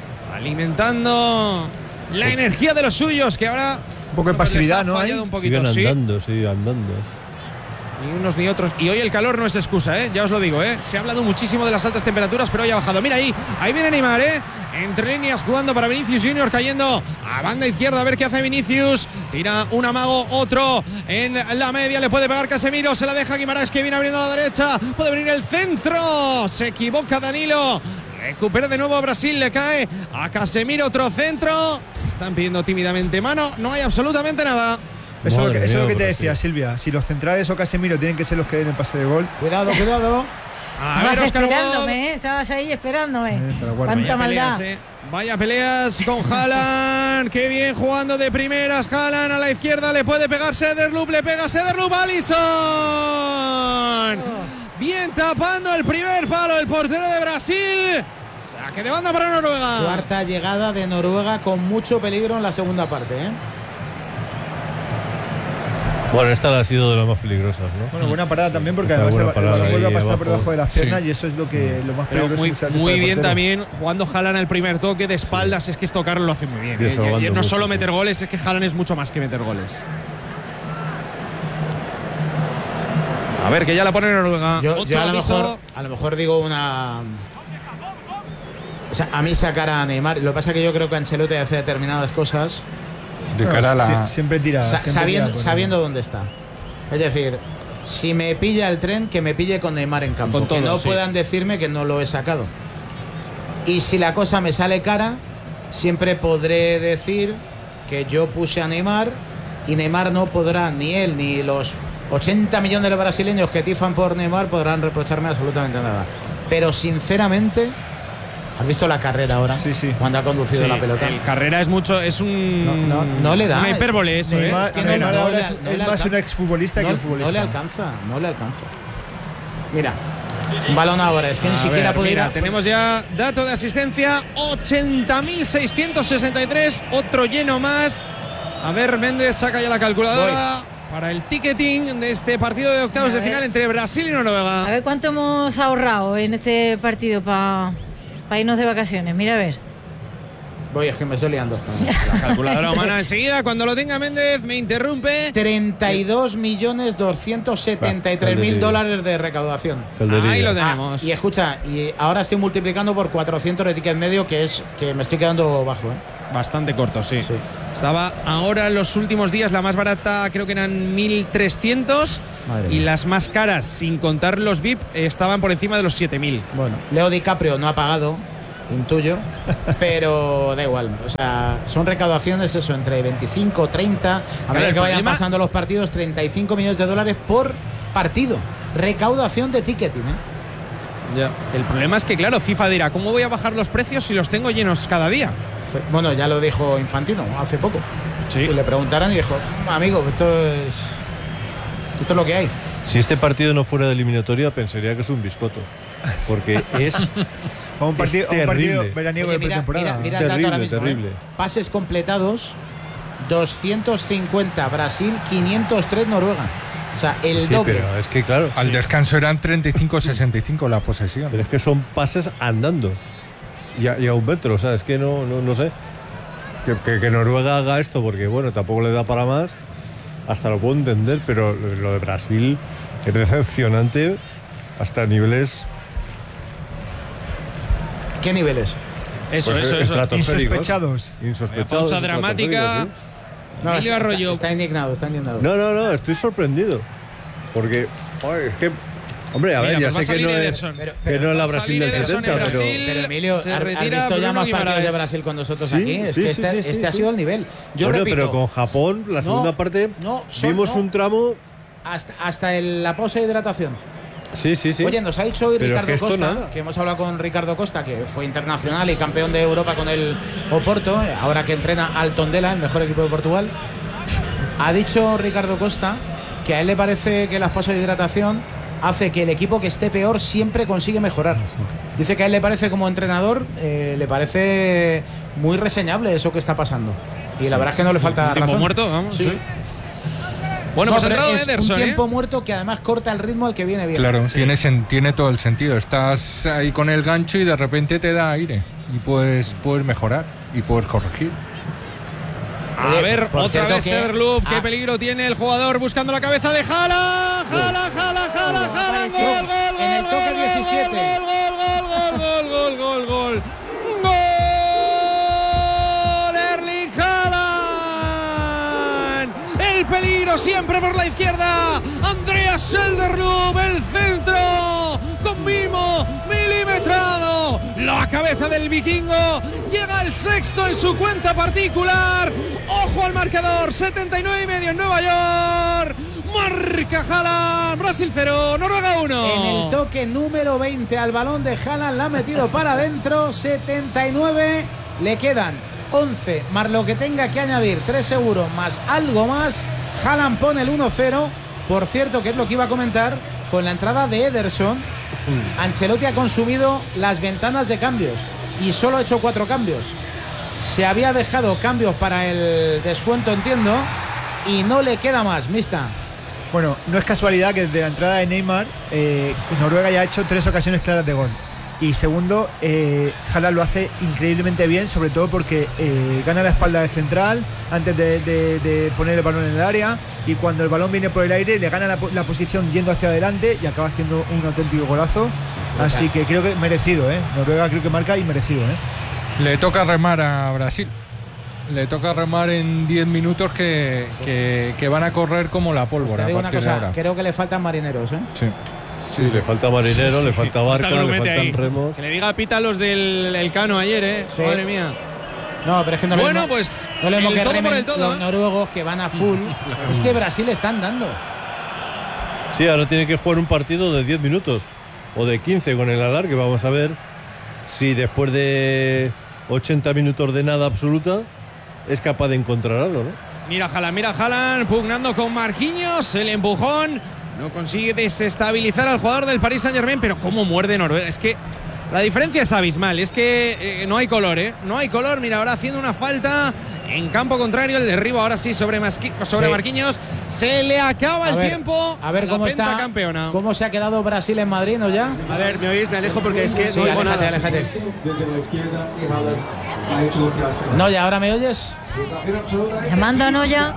Speaker 2: alimentando la energía de los suyos, que ahora
Speaker 4: un poco de pasividad, ¿no?
Speaker 2: Un poquito,
Speaker 6: siguen andando, sí, andando.
Speaker 2: Ni unos ni otros. Y hoy el calor no es excusa, ¿eh? Ya os lo digo, ¿eh? Se ha hablado muchísimo de las altas temperaturas, pero hoy ha bajado. Mira ahí, ahí viene Neymar, ¿eh? Entre líneas jugando para Vinicius Junior, cayendo a banda izquierda, a ver qué hace Vinicius. Tira un amago, otro en la media, le puede pegar Casemiro, se la deja Guimaraes, que viene abriendo a la derecha. Puede venir el centro, se equivoca Danilo. Recupera de nuevo a Brasil, le cae a Casemiro, otro centro. Están pidiendo tímidamente mano, no hay absolutamente nada.
Speaker 4: Eso, lo que, eso es lo que te decía, Silvia. Si los centrales o Casemiro tienen que ser los que den el pase de gol.
Speaker 1: Cuidado, cuidado.
Speaker 3: A ver, Oscar esperándome, ¿eh? Estabas ahí esperándome. Eh, Cuánta
Speaker 2: vaya
Speaker 3: maldad.
Speaker 2: Peleas, eh. Vaya peleas con Haaland. Qué bien jugando de primeras. Haaland a la izquierda, le puede pegar Sederlup, le pega Sederlup, Alisson. Oh. Bien tapando el primer palo el portero de Brasil. Saque de banda para Noruega.
Speaker 1: Cuarta llegada de Noruega con mucho peligro en la segunda parte, ¿eh?
Speaker 6: Bueno, esta ha sido de las más peligrosas, ¿no?
Speaker 4: Bueno, buena parada también, porque además se vuelve a pasar por debajo de las piernas, sí. Y eso es lo que lo más peligroso.
Speaker 2: Muy,
Speaker 4: que se hace
Speaker 2: muy bien
Speaker 4: portero.
Speaker 2: También jugando Haaland al primer toque de espaldas, sí. Es que esto Carlos lo hace muy bien. ¿eh? Y, y no solo meter goles, es que Haaland es mucho más que meter goles. A ver, que ya la pone Noruega.
Speaker 1: Yo, yo a, lo mejor, a lo mejor digo una... O sea, a mí sacar a Neymar, lo que pasa es que yo creo que Ancelotti hace determinadas cosas
Speaker 5: de cara a la...
Speaker 4: siempre tira,
Speaker 1: sa
Speaker 4: siempre
Speaker 1: sabiendo,
Speaker 4: tira
Speaker 1: sabiendo dónde está. Es decir, si me pilla el tren, que me pille con Neymar en campo, con todo, que no sí. puedan decirme que no lo he sacado. Y si la cosa me sale cara, siempre podré decir que yo puse a Neymar, y Neymar no podrá, ni él ni los ochenta millones de brasileños que tifan por Neymar podrán reprocharme absolutamente nada. Pero sinceramente, ¿has visto la carrera ahora?
Speaker 4: Sí, sí.
Speaker 1: Cuando ha conducido
Speaker 2: sí,
Speaker 1: la pelota.
Speaker 2: El carrera es mucho, es un.
Speaker 1: No, no, no le da.
Speaker 2: Una hipérbole eso,
Speaker 4: Neymar,
Speaker 2: ¿eh?
Speaker 4: Es que Neymar no, ahora no, es, no, es más alcanza. Un exfutbolista
Speaker 1: no,
Speaker 4: que un futbolista.
Speaker 1: No le alcanza, no le alcanza. Mira, un balón ahora, es que a ni siquiera puede ir.
Speaker 2: Tenemos ya dato de asistencia: ochenta mil seiscientos sesenta y tres, otro lleno más. A ver, Méndez saca ya la calculadora. Voy. Para el ticketing de este partido de octavos de final entre Brasil y Noruega.
Speaker 3: A ver cuánto hemos ahorrado en este partido para pa irnos de vacaciones. Mira a ver.
Speaker 1: Voy, es que me estoy liando.
Speaker 2: La calculadora humana enseguida, cuando lo tenga Méndez, me interrumpe.
Speaker 1: treinta y dos millones doscientos setenta y tres mil dólares de recaudación.
Speaker 2: Ahí lo tenemos.
Speaker 1: Ah, y escucha, y ahora estoy multiplicando por cuatrocientos de ticket medio, que es que me estoy quedando bajo, ¿eh?
Speaker 2: Bastante corto, sí. sí. Estaba ahora en los últimos días, la más barata creo que eran mil trescientos. Madre y mía. Las más caras, sin contar los V I P, estaban por encima de los siete mil.
Speaker 1: Bueno, Leo DiCaprio no ha pagado, intuyo, pero da igual. O sea, son recaudaciones, eso, entre veinticinco, treinta, a medida que vayan problema... pasando los partidos, treinta y cinco millones de dólares por partido. Recaudación de ticketing, ¿eh?
Speaker 2: Ya. El problema es que, claro, FIFA dirá, ¿cómo voy a bajar los precios si los tengo llenos cada día?
Speaker 1: Bueno, ya lo dijo Infantino hace poco.
Speaker 2: Sí.
Speaker 1: Y le preguntaron y dijo, amigo, esto es esto es lo que hay.
Speaker 6: Si este partido no fuera de eliminatoria, pensaría que es un biscoto. Porque es
Speaker 4: un partido,
Speaker 6: es
Speaker 4: un partido veraniego.
Speaker 1: Oye,
Speaker 4: de
Speaker 1: mira,
Speaker 4: pretemporada.
Speaker 1: mira, mira
Speaker 6: es
Speaker 1: el dato
Speaker 6: terrible,
Speaker 1: ahora mismo,
Speaker 6: terrible.
Speaker 1: ¿eh? Pases completados, doscientos cincuenta Brasil, quinientos tres Noruega. O sea, el
Speaker 6: sí,
Speaker 1: doble.
Speaker 6: Pero es que, claro.
Speaker 5: Al
Speaker 6: sí.
Speaker 5: descanso eran treinta y cinco sesenta y cinco la posesión.
Speaker 6: Pero es que son pases andando. Y a, y a un metro, o sea, es que no, no, no sé. Que, que, que Noruega haga esto, porque bueno, tampoco le da para más, hasta lo puedo entender, pero lo, lo de Brasil es decepcionante hasta niveles.
Speaker 1: ¿Qué niveles?
Speaker 2: Eso,
Speaker 6: pues,
Speaker 2: eso, eso.
Speaker 4: Insospechados.
Speaker 6: Insospechados.
Speaker 2: Pausa dramática.
Speaker 6: ¿Sí?
Speaker 1: No, está, está, está indignado, está indignado.
Speaker 6: No, no, no, estoy sorprendido. Porque, joder, es que. Hombre, a ver,
Speaker 2: Mira,
Speaker 6: ya
Speaker 2: pues
Speaker 6: sé que no, es,
Speaker 1: pero,
Speaker 6: pero, que no es la Brasil del
Speaker 2: Ederson
Speaker 6: setenta, pero.
Speaker 2: Brasil,
Speaker 1: pero Emilio, ¿has visto ya más partidos de Brasil con nosotros
Speaker 6: sí,
Speaker 1: aquí? Es
Speaker 6: sí,
Speaker 1: que
Speaker 6: sí,
Speaker 1: este,
Speaker 6: sí, sí,
Speaker 1: este
Speaker 6: sí,
Speaker 1: ha sido el nivel. Yo
Speaker 6: bueno,
Speaker 1: repito,
Speaker 6: pero con Japón, la segunda
Speaker 1: no,
Speaker 6: parte,
Speaker 1: no, son,
Speaker 6: vimos
Speaker 1: no,
Speaker 6: un tramo.
Speaker 1: Hasta, hasta el, la pausa de hidratación.
Speaker 6: Sí, sí, sí.
Speaker 1: Oye, nos ha dicho hoy
Speaker 6: pero
Speaker 1: Ricardo
Speaker 6: es que
Speaker 1: Costa,
Speaker 6: nada.
Speaker 1: que hemos hablado con Ricardo Costa, que fue internacional y campeón de Europa con el Oporto, ahora que entrena al Tondela, el mejor equipo de Portugal. Ha dicho Ricardo Costa que a él le parece que las pausas de hidratación hace que el equipo que esté peor siempre consigue mejorar. Dice que a él le parece, como entrenador, eh, le parece muy reseñable eso que está pasando. Y la verdad es que no le falta
Speaker 2: un tiempo
Speaker 1: razón.
Speaker 2: muerto, vamos.
Speaker 1: Sí.
Speaker 2: Sí. Bueno,
Speaker 1: no,
Speaker 2: pues ha entrado
Speaker 1: es
Speaker 2: Ederson,
Speaker 1: un tiempo
Speaker 2: ¿eh?
Speaker 1: muerto que además corta el ritmo al que viene bien.
Speaker 5: Claro,
Speaker 2: Sí.
Speaker 5: tiene, sen- tiene todo el sentido. Estás ahí con el gancho y de repente te da aire. Y puedes, puedes mejorar y puedes corregir.
Speaker 2: A
Speaker 1: Oye,
Speaker 2: ver,
Speaker 1: por
Speaker 2: otra
Speaker 1: cierto
Speaker 2: vez
Speaker 1: que-
Speaker 2: Cederloop, qué
Speaker 1: ah.
Speaker 2: peligro tiene el jugador buscando la cabeza de Haaland. Haaland, Haaland, Haaland, Haaland, gol, gol, gol,
Speaker 1: en el toque
Speaker 2: gol,
Speaker 1: diecisiete.
Speaker 2: gol, gol, gol, gol, gol, gol, gol. ¡Gol! Erling Haaland. El peligro siempre por la izquierda. Andreas Cederloop, el centro con mimo milimetrado. La cabeza del vikingo llega al sexto en su cuenta particular. Ojo al marcador, setenta y nueve y medio en Nueva York. Marca Haaland, Brasil cero, Noruega uno.
Speaker 1: En el toque número veinte al balón de Haaland, la ha metido para adentro, setenta y nueve, le quedan once, más lo que tenga que añadir, tres seguros, más algo más. Haaland pone el uno cero, por cierto, que es lo que iba a comentar, con la entrada de Ederson, Ancelotti ha consumido las ventanas de cambios y solo ha hecho cuatro cambios. Se había dejado cambios para el descuento, entiendo, y no le queda más, mista.
Speaker 4: Bueno, no es casualidad que desde la entrada de Neymar, eh, Noruega ya ha hecho tres ocasiones claras de gol. Y segundo, eh, Haaland lo hace increíblemente bien, sobre todo porque eh, gana la espalda de central antes de, de, de poner el balón en el área, y cuando el balón viene por el aire le gana la, la posición yendo hacia adelante y acaba haciendo un auténtico golazo. Así que creo que merecido, ¿eh? Noruega creo que marca y merecido, ¿eh?
Speaker 5: Le toca remar a Brasil. Le toca remar en diez minutos que, que, que van a correr como la
Speaker 1: Pues
Speaker 5: pólvora.
Speaker 1: te digo
Speaker 5: a
Speaker 1: una
Speaker 5: partir de
Speaker 1: cosa,
Speaker 5: ahora.
Speaker 1: creo que le faltan marineros, ¿eh?
Speaker 5: Sí.
Speaker 6: Sí, le falta marinero,
Speaker 2: Sí,
Speaker 6: le falta barca, le
Speaker 2: grumete
Speaker 6: faltan
Speaker 2: ahí.
Speaker 6: remos.
Speaker 2: Que le diga pita a los del el Cano ayer, ¿eh?
Speaker 1: Sí.
Speaker 2: Madre mía.
Speaker 1: No, pero es que no
Speaker 2: Bueno,
Speaker 1: lo mismo,
Speaker 2: pues
Speaker 1: no lo mismo
Speaker 2: el
Speaker 1: que
Speaker 2: todo por
Speaker 1: remen
Speaker 2: el todo,
Speaker 1: los
Speaker 2: ¿eh?
Speaker 1: noruegos que van a full. Es que Brasil están dando.
Speaker 6: Sí, ahora tiene que jugar un partido de diez minutos o de quince con el alargue. Vamos a ver si después de ochenta minutos de nada absoluta es capaz de encontrar algo, ¿no?
Speaker 2: Mira Haaland, mira Haaland, pugnando con Marquinhos, el empujón. No consigue desestabilizar al jugador del Paris Saint-Germain, pero cómo muerde Noruega. Es que la diferencia es abismal, es que eh, no hay color, ¿eh? No hay color. Mira, ahora haciendo una falta en campo contrario, el derribo ahora sí sobre, Masqui, sobre
Speaker 1: Sí.
Speaker 2: Marquinhos. Se le acaba
Speaker 1: A
Speaker 2: el
Speaker 1: ver,
Speaker 2: tiempo.
Speaker 1: A ver
Speaker 2: la
Speaker 1: cómo está,
Speaker 2: pentacampeona.
Speaker 1: cómo se ha quedado Brasil en Madrid, ¿no ya?
Speaker 7: A ver, ¿me oís? Me alejo porque es que
Speaker 1: Sí,
Speaker 7: no oigo
Speaker 1: aléjate,
Speaker 7: nada.
Speaker 1: aléjate. Noya, ¿ahora me oyes?
Speaker 3: Llamando a Noya.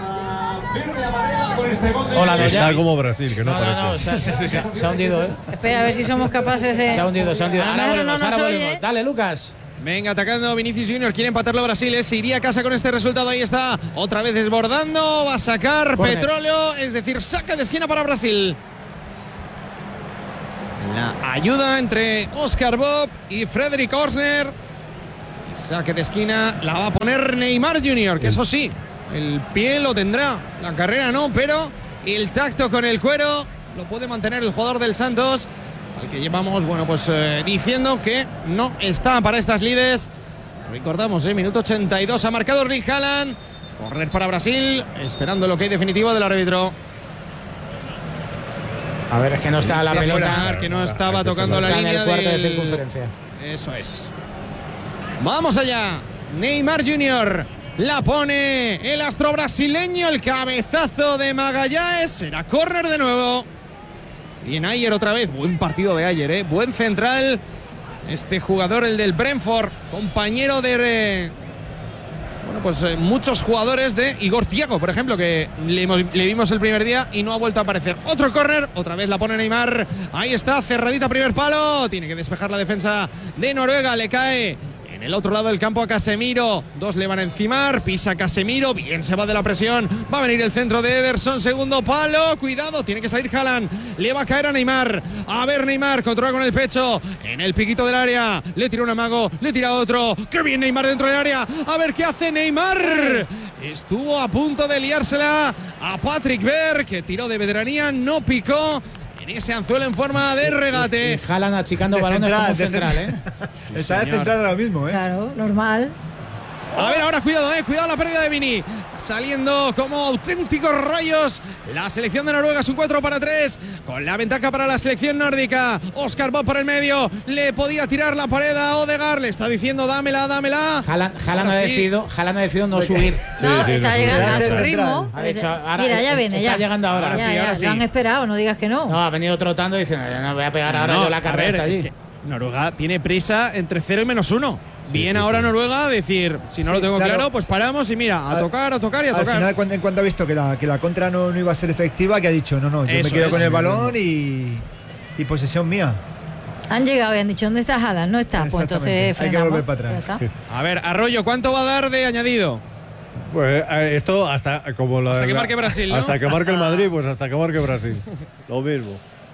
Speaker 1: Hola, Noya.
Speaker 6: Está como Brasil, que no,
Speaker 1: No, no,
Speaker 6: parece.
Speaker 1: no, se, ha- se ha- se ha- se ha hundido, ¿eh?
Speaker 3: Espera, a ver si somos capaces de.
Speaker 1: Se ha hundido, se ha hundido.
Speaker 3: A lo
Speaker 1: Ahora
Speaker 3: mejor
Speaker 1: volvemos,
Speaker 3: no nos
Speaker 1: ahora
Speaker 3: oye.
Speaker 1: volvemos. Dale, Lucas.
Speaker 2: Venga, atacando Vinicius Junior, quiere empatarlo Brasil, ¿eh? Se iría a casa con este resultado, ahí está, otra vez desbordando, va a sacar
Speaker 1: Corner.
Speaker 2: petróleo, es decir, saca de esquina para Brasil. La ayuda entre Oscar Bob y Frederick Osner. Saque de esquina, la va a poner Neymar Junior, que eso sí, el pie lo tendrá, la carrera no, pero el tacto con el cuero lo puede mantener el jugador del Santos, al que llevamos, bueno, pues eh, diciendo que no está para estas lides. Recordamos, eh, minuto ochenta y dos, ha marcado Erling Haaland. Correr para Brasil, esperando lo que hay definitivo del árbitro.
Speaker 1: A ver, es que no está la
Speaker 2: Decía
Speaker 1: pelota.
Speaker 2: fuera, que no estaba tocando
Speaker 1: Está
Speaker 2: la
Speaker 1: en
Speaker 2: línea
Speaker 1: el cuarto de
Speaker 2: del-
Speaker 1: circunferencia.
Speaker 2: Eso es. Vamos allá. Neymar Junior la pone el astro brasileño, el cabezazo de Magallanes. Será córner de nuevo. Bien Ayer otra vez. Buen partido de Ayer, ¿eh? Buen central. Este jugador, el del Brentford, compañero de... eh, bueno, pues eh, muchos jugadores de Igor Thiago, por ejemplo, que le, hemos- le vimos el primer día y no ha vuelto a aparecer. Otro córner, otra vez la pone Neymar. Ahí está, cerradita primer palo. Tiene que despejar la defensa de Noruega. Le cae en el otro lado del campo a Casemiro. Dos le van a encimar. Pisa Casemiro. Bien, se va de la presión. Va a venir el centro de Ederson. Segundo palo. Cuidado, tiene que salir Haaland. Le va a caer a Neymar. A ver, Neymar controla con el pecho. En el piquito del área. Le tira un amago. Le tira otro. ¡Qué bien Neymar dentro del área! A ver qué hace Neymar. Estuvo a punto de liársela a Patrick Berg, que tiró de veteranía. No picó en ese anzuelo en forma de regate.
Speaker 1: Y Haaland achicando
Speaker 4: De
Speaker 1: balones
Speaker 4: central,
Speaker 1: como
Speaker 4: de
Speaker 1: central, ¿eh?
Speaker 4: Está de
Speaker 2: señor.
Speaker 4: central ahora mismo, ¿eh?
Speaker 3: Claro, normal.
Speaker 2: A ver, ahora cuidado, eh, cuidado la pérdida de Vini. Saliendo como auténticos rayos. La selección de Noruega es un cuatro para tres. Con la ventaja para la selección nórdica. Oscar Bob por el medio. Le podía tirar la pared a Odegaard. Le está diciendo dámela, dámela.
Speaker 1: Haaland, Haaland ha
Speaker 2: Ahora sí.
Speaker 1: decidido, Haaland ha decidido no subir.
Speaker 3: No,
Speaker 6: sí,
Speaker 3: está
Speaker 6: sí,
Speaker 3: llegando
Speaker 4: sí,
Speaker 3: a
Speaker 4: sí,
Speaker 3: su
Speaker 4: sí.
Speaker 3: ritmo.
Speaker 1: Ha dicho, ahora-
Speaker 3: Mira, ya viene,
Speaker 1: está
Speaker 3: ya.
Speaker 1: llegando ahora.
Speaker 3: Ya,
Speaker 2: Ahora sí,
Speaker 3: ya,
Speaker 2: ahora
Speaker 3: Lo
Speaker 2: sí.
Speaker 3: han esperado, no digas que no.
Speaker 1: No, ha venido trotando diciendo, "Ya no voy a pegar ahora
Speaker 2: No,
Speaker 1: yo la
Speaker 2: a
Speaker 1: carrera
Speaker 2: ver,
Speaker 1: está allí".
Speaker 2: es que Noruega tiene prisa entre cero y menos uno. Bien
Speaker 6: sí,
Speaker 2: ahora
Speaker 6: sí.
Speaker 2: Noruega a decir, si no
Speaker 4: Sí,
Speaker 2: lo tengo
Speaker 4: claro.
Speaker 2: claro, pues paramos y mira, a
Speaker 4: Al-
Speaker 2: tocar, a tocar y a
Speaker 4: Al
Speaker 2: tocar.
Speaker 4: final, cuando, en cuanto ha visto que la, que la contra no, no iba a ser efectiva, que ha dicho, no, no, yo
Speaker 2: Eso
Speaker 4: me quedo
Speaker 2: es.
Speaker 4: con el balón y, y posesión mía.
Speaker 3: Han llegado y han dicho, ¿dónde está Haaland? No está. Pues
Speaker 4: Exactamente.
Speaker 3: entonces
Speaker 4: Hay que
Speaker 3: frenamos.
Speaker 4: volver para atrás.
Speaker 3: Ya está.
Speaker 2: A ver, Arroyo, ¿cuánto va a dar de añadido?
Speaker 6: Pues eh, esto hasta como la,
Speaker 2: Hasta que
Speaker 6: la-
Speaker 2: marque Brasil, ¿no?
Speaker 6: Hasta que marque el Madrid, pues hasta que marque Brasil. Lo mismo.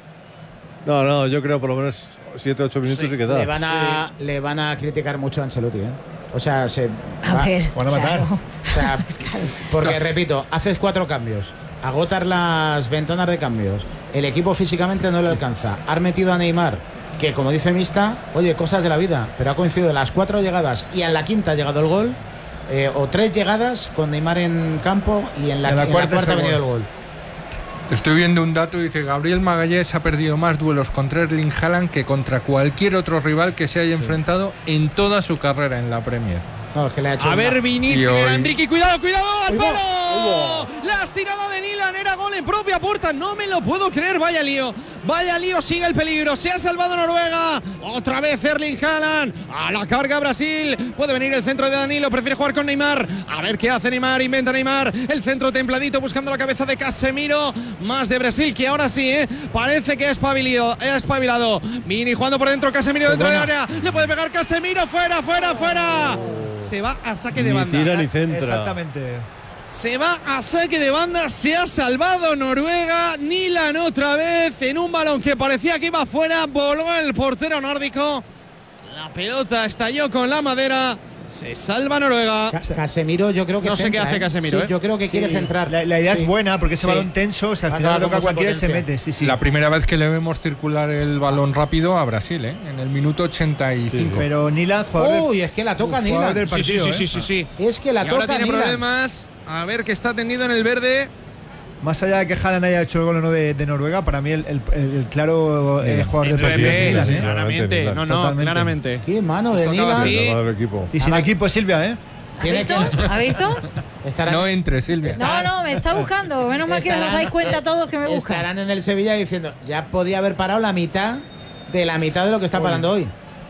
Speaker 6: No, no, yo creo por lo menos siete ocho minutos
Speaker 2: Sí,
Speaker 6: y que
Speaker 1: Le
Speaker 6: da.
Speaker 1: van, a, le van a criticar mucho a Ancelotti, ¿eh? O sea, se
Speaker 3: A
Speaker 1: va-
Speaker 3: ver.
Speaker 4: van a matar.
Speaker 3: claro.
Speaker 1: o sea, porque repito, haces cuatro cambios, agotar las ventanas de cambios, el equipo físicamente no le alcanza. Has metido a Neymar, que como dice Mista, oye, cosas de la vida, pero ha coincidido en las cuatro llegadas y en la quinta ha llegado el gol, eh, o tres llegadas con Neymar en campo y en la,
Speaker 4: En la
Speaker 1: en la
Speaker 4: cuarta
Speaker 1: cuarta,
Speaker 4: es
Speaker 1: ha
Speaker 4: el
Speaker 1: venido
Speaker 4: gol.
Speaker 1: el gol.
Speaker 5: Estoy viendo un dato, dice Gabriel Magallanes ha perdido más duelos contra Erling Haaland que contra cualquier otro rival que se haya enfrentado en toda su carrera en la Premier.
Speaker 1: No, es que le ha hecho
Speaker 2: A
Speaker 1: un-
Speaker 2: ver,
Speaker 5: Y
Speaker 2: Vinicius,
Speaker 5: hoy-
Speaker 2: Enrique, cuidado, cuidado, al
Speaker 1: Uy, va.
Speaker 2: palo. La estirada de Nilan era gol en propia puerta. No me lo puedo creer, vaya lío. Vaya lío, sigue el peligro. Se ha salvado Noruega. Otra vez Erling Haaland. A la carga Brasil. Puede venir el centro de Danilo. Prefiere jugar con Neymar. A ver qué hace Neymar. Inventa Neymar. El centro templadito buscando la cabeza de Casemiro. Más de Brasil que ahora sí, ¿eh? Parece que ha espabilado. Ha espabilado. Vini jugando por dentro. Casemiro dentro del
Speaker 1: buena.
Speaker 2: área. Le puede pegar Casemiro. Fuera, fuera, fuera. Se va a saque de
Speaker 6: Ni
Speaker 2: banda.
Speaker 6: tira ni centra.
Speaker 4: Exactamente.
Speaker 2: Se va a saque de banda, se ha salvado Noruega, Nilan otra vez en un balón que parecía que iba afuera, voló el portero nórdico, la pelota estalló con la madera, se salva Noruega.
Speaker 1: Ca- Casemiro, yo creo que
Speaker 2: No sé
Speaker 1: centra,
Speaker 2: qué hace
Speaker 1: ¿eh?
Speaker 2: Casemiro,
Speaker 1: Sí,
Speaker 2: ¿eh?
Speaker 1: yo creo que quiere
Speaker 4: Sí,
Speaker 1: centrar.
Speaker 4: La, la idea
Speaker 1: Sí.
Speaker 4: es buena porque ese
Speaker 1: Sí.
Speaker 4: balón tenso, o sea, al
Speaker 1: Ha
Speaker 4: final
Speaker 1: dado
Speaker 4: lo toca
Speaker 1: mucha
Speaker 4: cualquiera y se
Speaker 1: potencia.
Speaker 4: mete. Sí, sí.
Speaker 5: La primera vez que le vemos circular el balón rápido a Brasil, ¿eh? En el minuto ochenta y cinco.
Speaker 4: Pero Nilan, jugador del-
Speaker 1: Uy, es que la toca
Speaker 4: jugador
Speaker 1: Nilan.
Speaker 4: del
Speaker 2: Sí, sí,
Speaker 4: partido,
Speaker 2: sí,
Speaker 4: ¿eh?
Speaker 2: sí, sí, sí.
Speaker 1: Es que la
Speaker 2: Y ahora
Speaker 1: toca
Speaker 2: tiene
Speaker 1: Nilan.
Speaker 2: problemas, a ver que está tendido en el verde.
Speaker 4: Más allá de que Haaland haya hecho el gol o no de, de Noruega, para mí el, el- el- el claro eh, jugador del partido es Nilan, ¿eh?
Speaker 2: Claramente,
Speaker 6: Nilan.
Speaker 2: no, no,
Speaker 4: Totalmente.
Speaker 2: claramente.
Speaker 1: Qué mano de
Speaker 2: Nos tocaba
Speaker 1: Nilan.
Speaker 2: así.
Speaker 6: El llamado del equipo.
Speaker 4: Y sin
Speaker 1: Ah,
Speaker 4: equipo Silvia, ¿eh?
Speaker 3: ¿Has
Speaker 1: Tiene
Speaker 3: visto?
Speaker 1: que
Speaker 3: ¿Has visto?
Speaker 1: estarán,
Speaker 5: No entre, Silvia.
Speaker 3: No, no, me está buscando. Menos mal que os
Speaker 1: estarán-
Speaker 3: dais cuenta todos que me buscan.
Speaker 1: estarán en el Sevilla diciendo, ya podía haber parado la mitad de la mitad de lo que está parando hoy.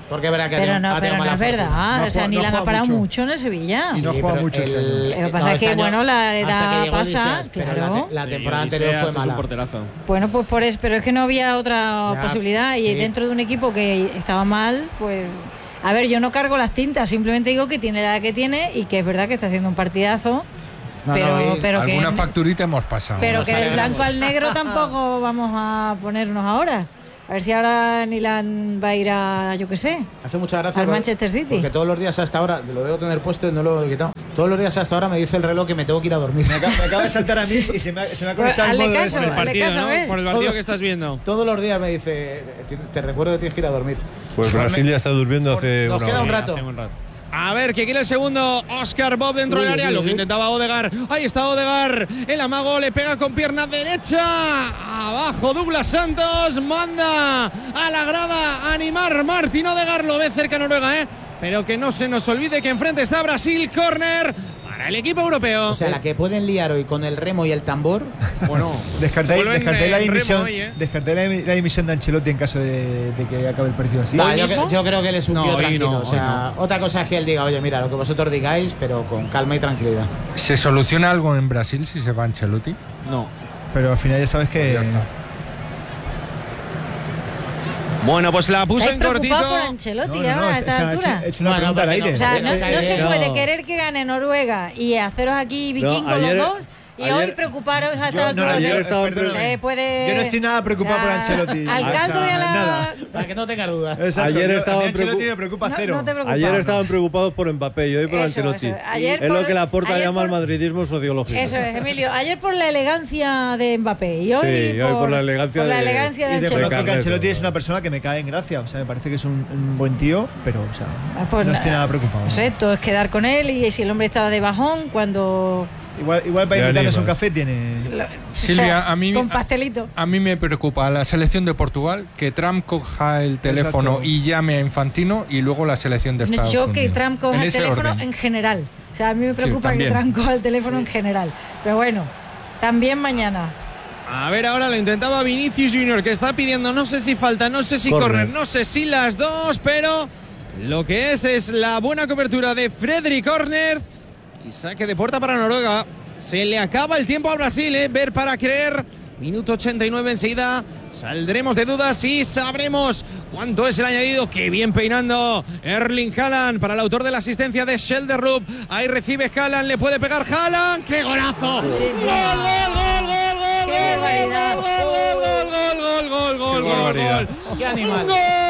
Speaker 1: Porque es verdad que
Speaker 3: Pero
Speaker 1: ha
Speaker 3: no,
Speaker 1: tenido
Speaker 3: pero no
Speaker 1: mala
Speaker 3: es
Speaker 1: fortuna.
Speaker 3: verdad.
Speaker 4: No
Speaker 3: o sea,
Speaker 4: juega-
Speaker 3: ni
Speaker 4: no
Speaker 3: la han
Speaker 4: juega
Speaker 3: parado
Speaker 4: mucho.
Speaker 3: mucho en el Sevilla.
Speaker 4: Y no
Speaker 1: Sí,
Speaker 4: juega
Speaker 1: pero
Speaker 4: mucho este
Speaker 1: el-
Speaker 4: año.
Speaker 3: Lo que pasa es
Speaker 1: este
Speaker 3: que,
Speaker 1: año,
Speaker 3: bueno, la
Speaker 1: hasta
Speaker 3: edad
Speaker 1: que llegó
Speaker 3: pasa,
Speaker 1: Odysseas, pero
Speaker 3: claro.
Speaker 1: la, te- la
Speaker 7: Sí,
Speaker 1: temporada
Speaker 7: Odiseas
Speaker 1: anterior fue
Speaker 7: es un
Speaker 1: mala.
Speaker 7: porterazo.
Speaker 3: Bueno, pues por eso, pero es que no había otra
Speaker 1: Ya,
Speaker 3: posibilidad y
Speaker 1: sí.
Speaker 3: dentro de un equipo que estaba mal, pues a ver, yo no cargo las tintas, simplemente digo que tiene la edad que tiene y que es verdad que está haciendo un partidazo,
Speaker 1: No,
Speaker 3: pero,
Speaker 1: no, y
Speaker 3: pero que
Speaker 5: Alguna facturita hemos pasado.
Speaker 3: pero
Speaker 1: nos
Speaker 3: que del
Speaker 1: alegramos.
Speaker 3: blanco al negro tampoco vamos a ponernos ahora. A ver si ahora Nilan va a ir a, yo qué sé,
Speaker 1: Hace mucha gracia.
Speaker 3: al
Speaker 1: porque-
Speaker 3: Manchester City.
Speaker 1: Porque todos los días hasta ahora, lo debo tener puesto y no lo he quitado. Todos los días hasta ahora me dice el reloj que me tengo que ir a dormir.
Speaker 4: Me acaba, me acaba de saltar a mí y se me ha, se me ha conectado el
Speaker 3: Hazle
Speaker 4: modo
Speaker 3: caso,
Speaker 4: ese.
Speaker 3: hazle
Speaker 2: Partido,
Speaker 3: caso,
Speaker 2: ¿no?
Speaker 3: ¿eh?
Speaker 2: Por el partido
Speaker 1: Todo-
Speaker 2: que estás viendo.
Speaker 1: Todos los días me dice, te, te recuerdo que tienes que ir a dormir.
Speaker 6: Pues Brasil ya está durmiendo hace
Speaker 1: Nos
Speaker 6: una
Speaker 1: queda un
Speaker 6: hora.
Speaker 1: rato.
Speaker 2: Hace un rato. A ver, que quiere el segundo Oscar Bob dentro
Speaker 1: Uy,
Speaker 2: del área.
Speaker 1: uy,
Speaker 2: Lo que
Speaker 1: uy.
Speaker 2: intentaba Odegaard. Ahí está Odegaard. El amago le pega con pierna derecha. Abajo Douglas Santos. Manda a la grada a animar. Martín Odegaard lo ve cerca Noruega, ¿eh? Pero que no se nos olvide que enfrente está Brasil. Córner para el equipo europeo.
Speaker 1: O sea, la que pueden liar hoy con el remo y el tambor.
Speaker 2: bueno,
Speaker 4: Descarté,
Speaker 2: se vuelven
Speaker 4: descarté la
Speaker 2: en remo
Speaker 4: dimisión,
Speaker 2: hoy, ¿eh?
Speaker 4: descarté la, la dimisión de Ancelotti en caso de, de que acabe el partido así.
Speaker 1: Va,
Speaker 2: ¿Hoy
Speaker 1: yo,
Speaker 2: mismo?
Speaker 1: cre- yo creo que le es un
Speaker 2: No,
Speaker 1: tío
Speaker 2: hoy
Speaker 1: tranquilo.
Speaker 2: no,
Speaker 1: o sea, otra cosa es que él diga, oye, mira, lo que vosotros digáis, pero con calma y tranquilidad.
Speaker 5: ¿Se soluciona algo en Brasil si se va Ancelotti?
Speaker 2: No.
Speaker 4: Pero al final ya sabes que.
Speaker 5: Ya está.
Speaker 2: Bueno, pues la puso
Speaker 3: ¿Estáis
Speaker 2: en cortito.
Speaker 3: preocupados por Ancelotti
Speaker 4: No, no,
Speaker 3: ahora
Speaker 4: no,
Speaker 3: a
Speaker 4: es-
Speaker 3: esta
Speaker 4: es-
Speaker 3: altura?
Speaker 4: Es una
Speaker 1: Bueno,
Speaker 4: pregunta al
Speaker 1: porque no,
Speaker 4: aire.
Speaker 3: O sea, no,
Speaker 1: Eh,
Speaker 3: no se
Speaker 1: no.
Speaker 3: puede querer que gane Noruega y haceros aquí vikingos
Speaker 6: ayer-
Speaker 3: los dos y
Speaker 6: ayer-
Speaker 3: hoy preocuparos a esta
Speaker 4: Yo, no,
Speaker 3: altura.
Speaker 6: ayer
Speaker 3: de-
Speaker 6: estaba-
Speaker 4: perdóname.
Speaker 3: se puede...
Speaker 4: Yo no estoy nada preocupado
Speaker 3: o sea,
Speaker 4: por Ancelotti.
Speaker 3: Al
Speaker 4: O sea,
Speaker 3: caldo y a la...
Speaker 4: nada.
Speaker 1: Para que no tengas dudas.
Speaker 4: Exacto,
Speaker 6: Ayer
Speaker 4: yo-
Speaker 6: estaban
Speaker 4: a mí Ancelotti
Speaker 6: preocup-
Speaker 4: me preocupa
Speaker 3: No,
Speaker 4: cero.
Speaker 3: no te preocupes.
Speaker 6: Ayer estaban preocupados por Mbappé y hoy por
Speaker 3: Eso,
Speaker 6: Ancelotti.
Speaker 3: eso. Ayer
Speaker 6: es
Speaker 3: por-
Speaker 6: lo que Laporta
Speaker 3: ayer
Speaker 6: llama el
Speaker 3: por-
Speaker 6: madridismo sociológico.
Speaker 3: Eso es, Emilio. Ayer por la elegancia de Mbappé y hoy,
Speaker 6: Sí, y hoy por la elegancia
Speaker 3: por la
Speaker 6: de-
Speaker 3: elegancia de
Speaker 4: Y de
Speaker 3: Ancelotti.
Speaker 4: pronto que
Speaker 6: Carneto.
Speaker 4: Ancelotti es una persona que me cae en gracia. O sea, me parece que es un, un buen tío, pero o sea,
Speaker 3: Ah, pues
Speaker 4: no
Speaker 3: nada.
Speaker 4: estoy nada preocupado.
Speaker 3: No sé, todo es quedar con él y si el hombre estaba de bajón cuando...
Speaker 4: Igual, igual para
Speaker 6: Ya
Speaker 4: invitarnos
Speaker 6: anima.
Speaker 4: un café tiene.
Speaker 3: lo-
Speaker 5: Silvia,
Speaker 3: o sea,
Speaker 5: a mí-
Speaker 3: con pastelito.
Speaker 5: A mí me preocupa la selección de Portugal, que Trump coja el teléfono
Speaker 4: Exacto.
Speaker 5: y llame a Infantino, y luego la selección de Estados
Speaker 3: Yo
Speaker 5: Unidos.
Speaker 3: que Trump coja
Speaker 5: En
Speaker 3: el
Speaker 5: ese
Speaker 3: teléfono
Speaker 5: orden.
Speaker 3: en general. O sea, a mí me preocupa que
Speaker 5: también.
Speaker 3: Trump coja el teléfono en general. Pero bueno, también mañana.
Speaker 2: A ver, ahora lo intentaba Vinicius Junior, que está pidiendo, no sé si falta, no sé si
Speaker 6: Corner.
Speaker 2: correr, no sé si las dos, pero lo que es es la buena cobertura de Fredrik Corners y saque de puerta para Noruega. Se le acaba el tiempo al Brasil, ¿eh? Ver para creer. Minuto ochenta y nueve enseguida. Saldremos de dudas y sabremos cuánto es el añadido. Qué bien peinando Erling Haaland para el autor de la asistencia de Schelderup. Ahí recibe Haaland, le puede pegar Haaland. ¡Qué golazo! ¡Gol, gol, gol, gol, gol,
Speaker 3: ¡Qué
Speaker 2: gol,
Speaker 3: barbaridad!
Speaker 2: gol, gol, gol, gol, gol, gol,
Speaker 5: Qué
Speaker 2: gol,
Speaker 5: barbaridad.
Speaker 2: gol!
Speaker 1: ¡Qué animal!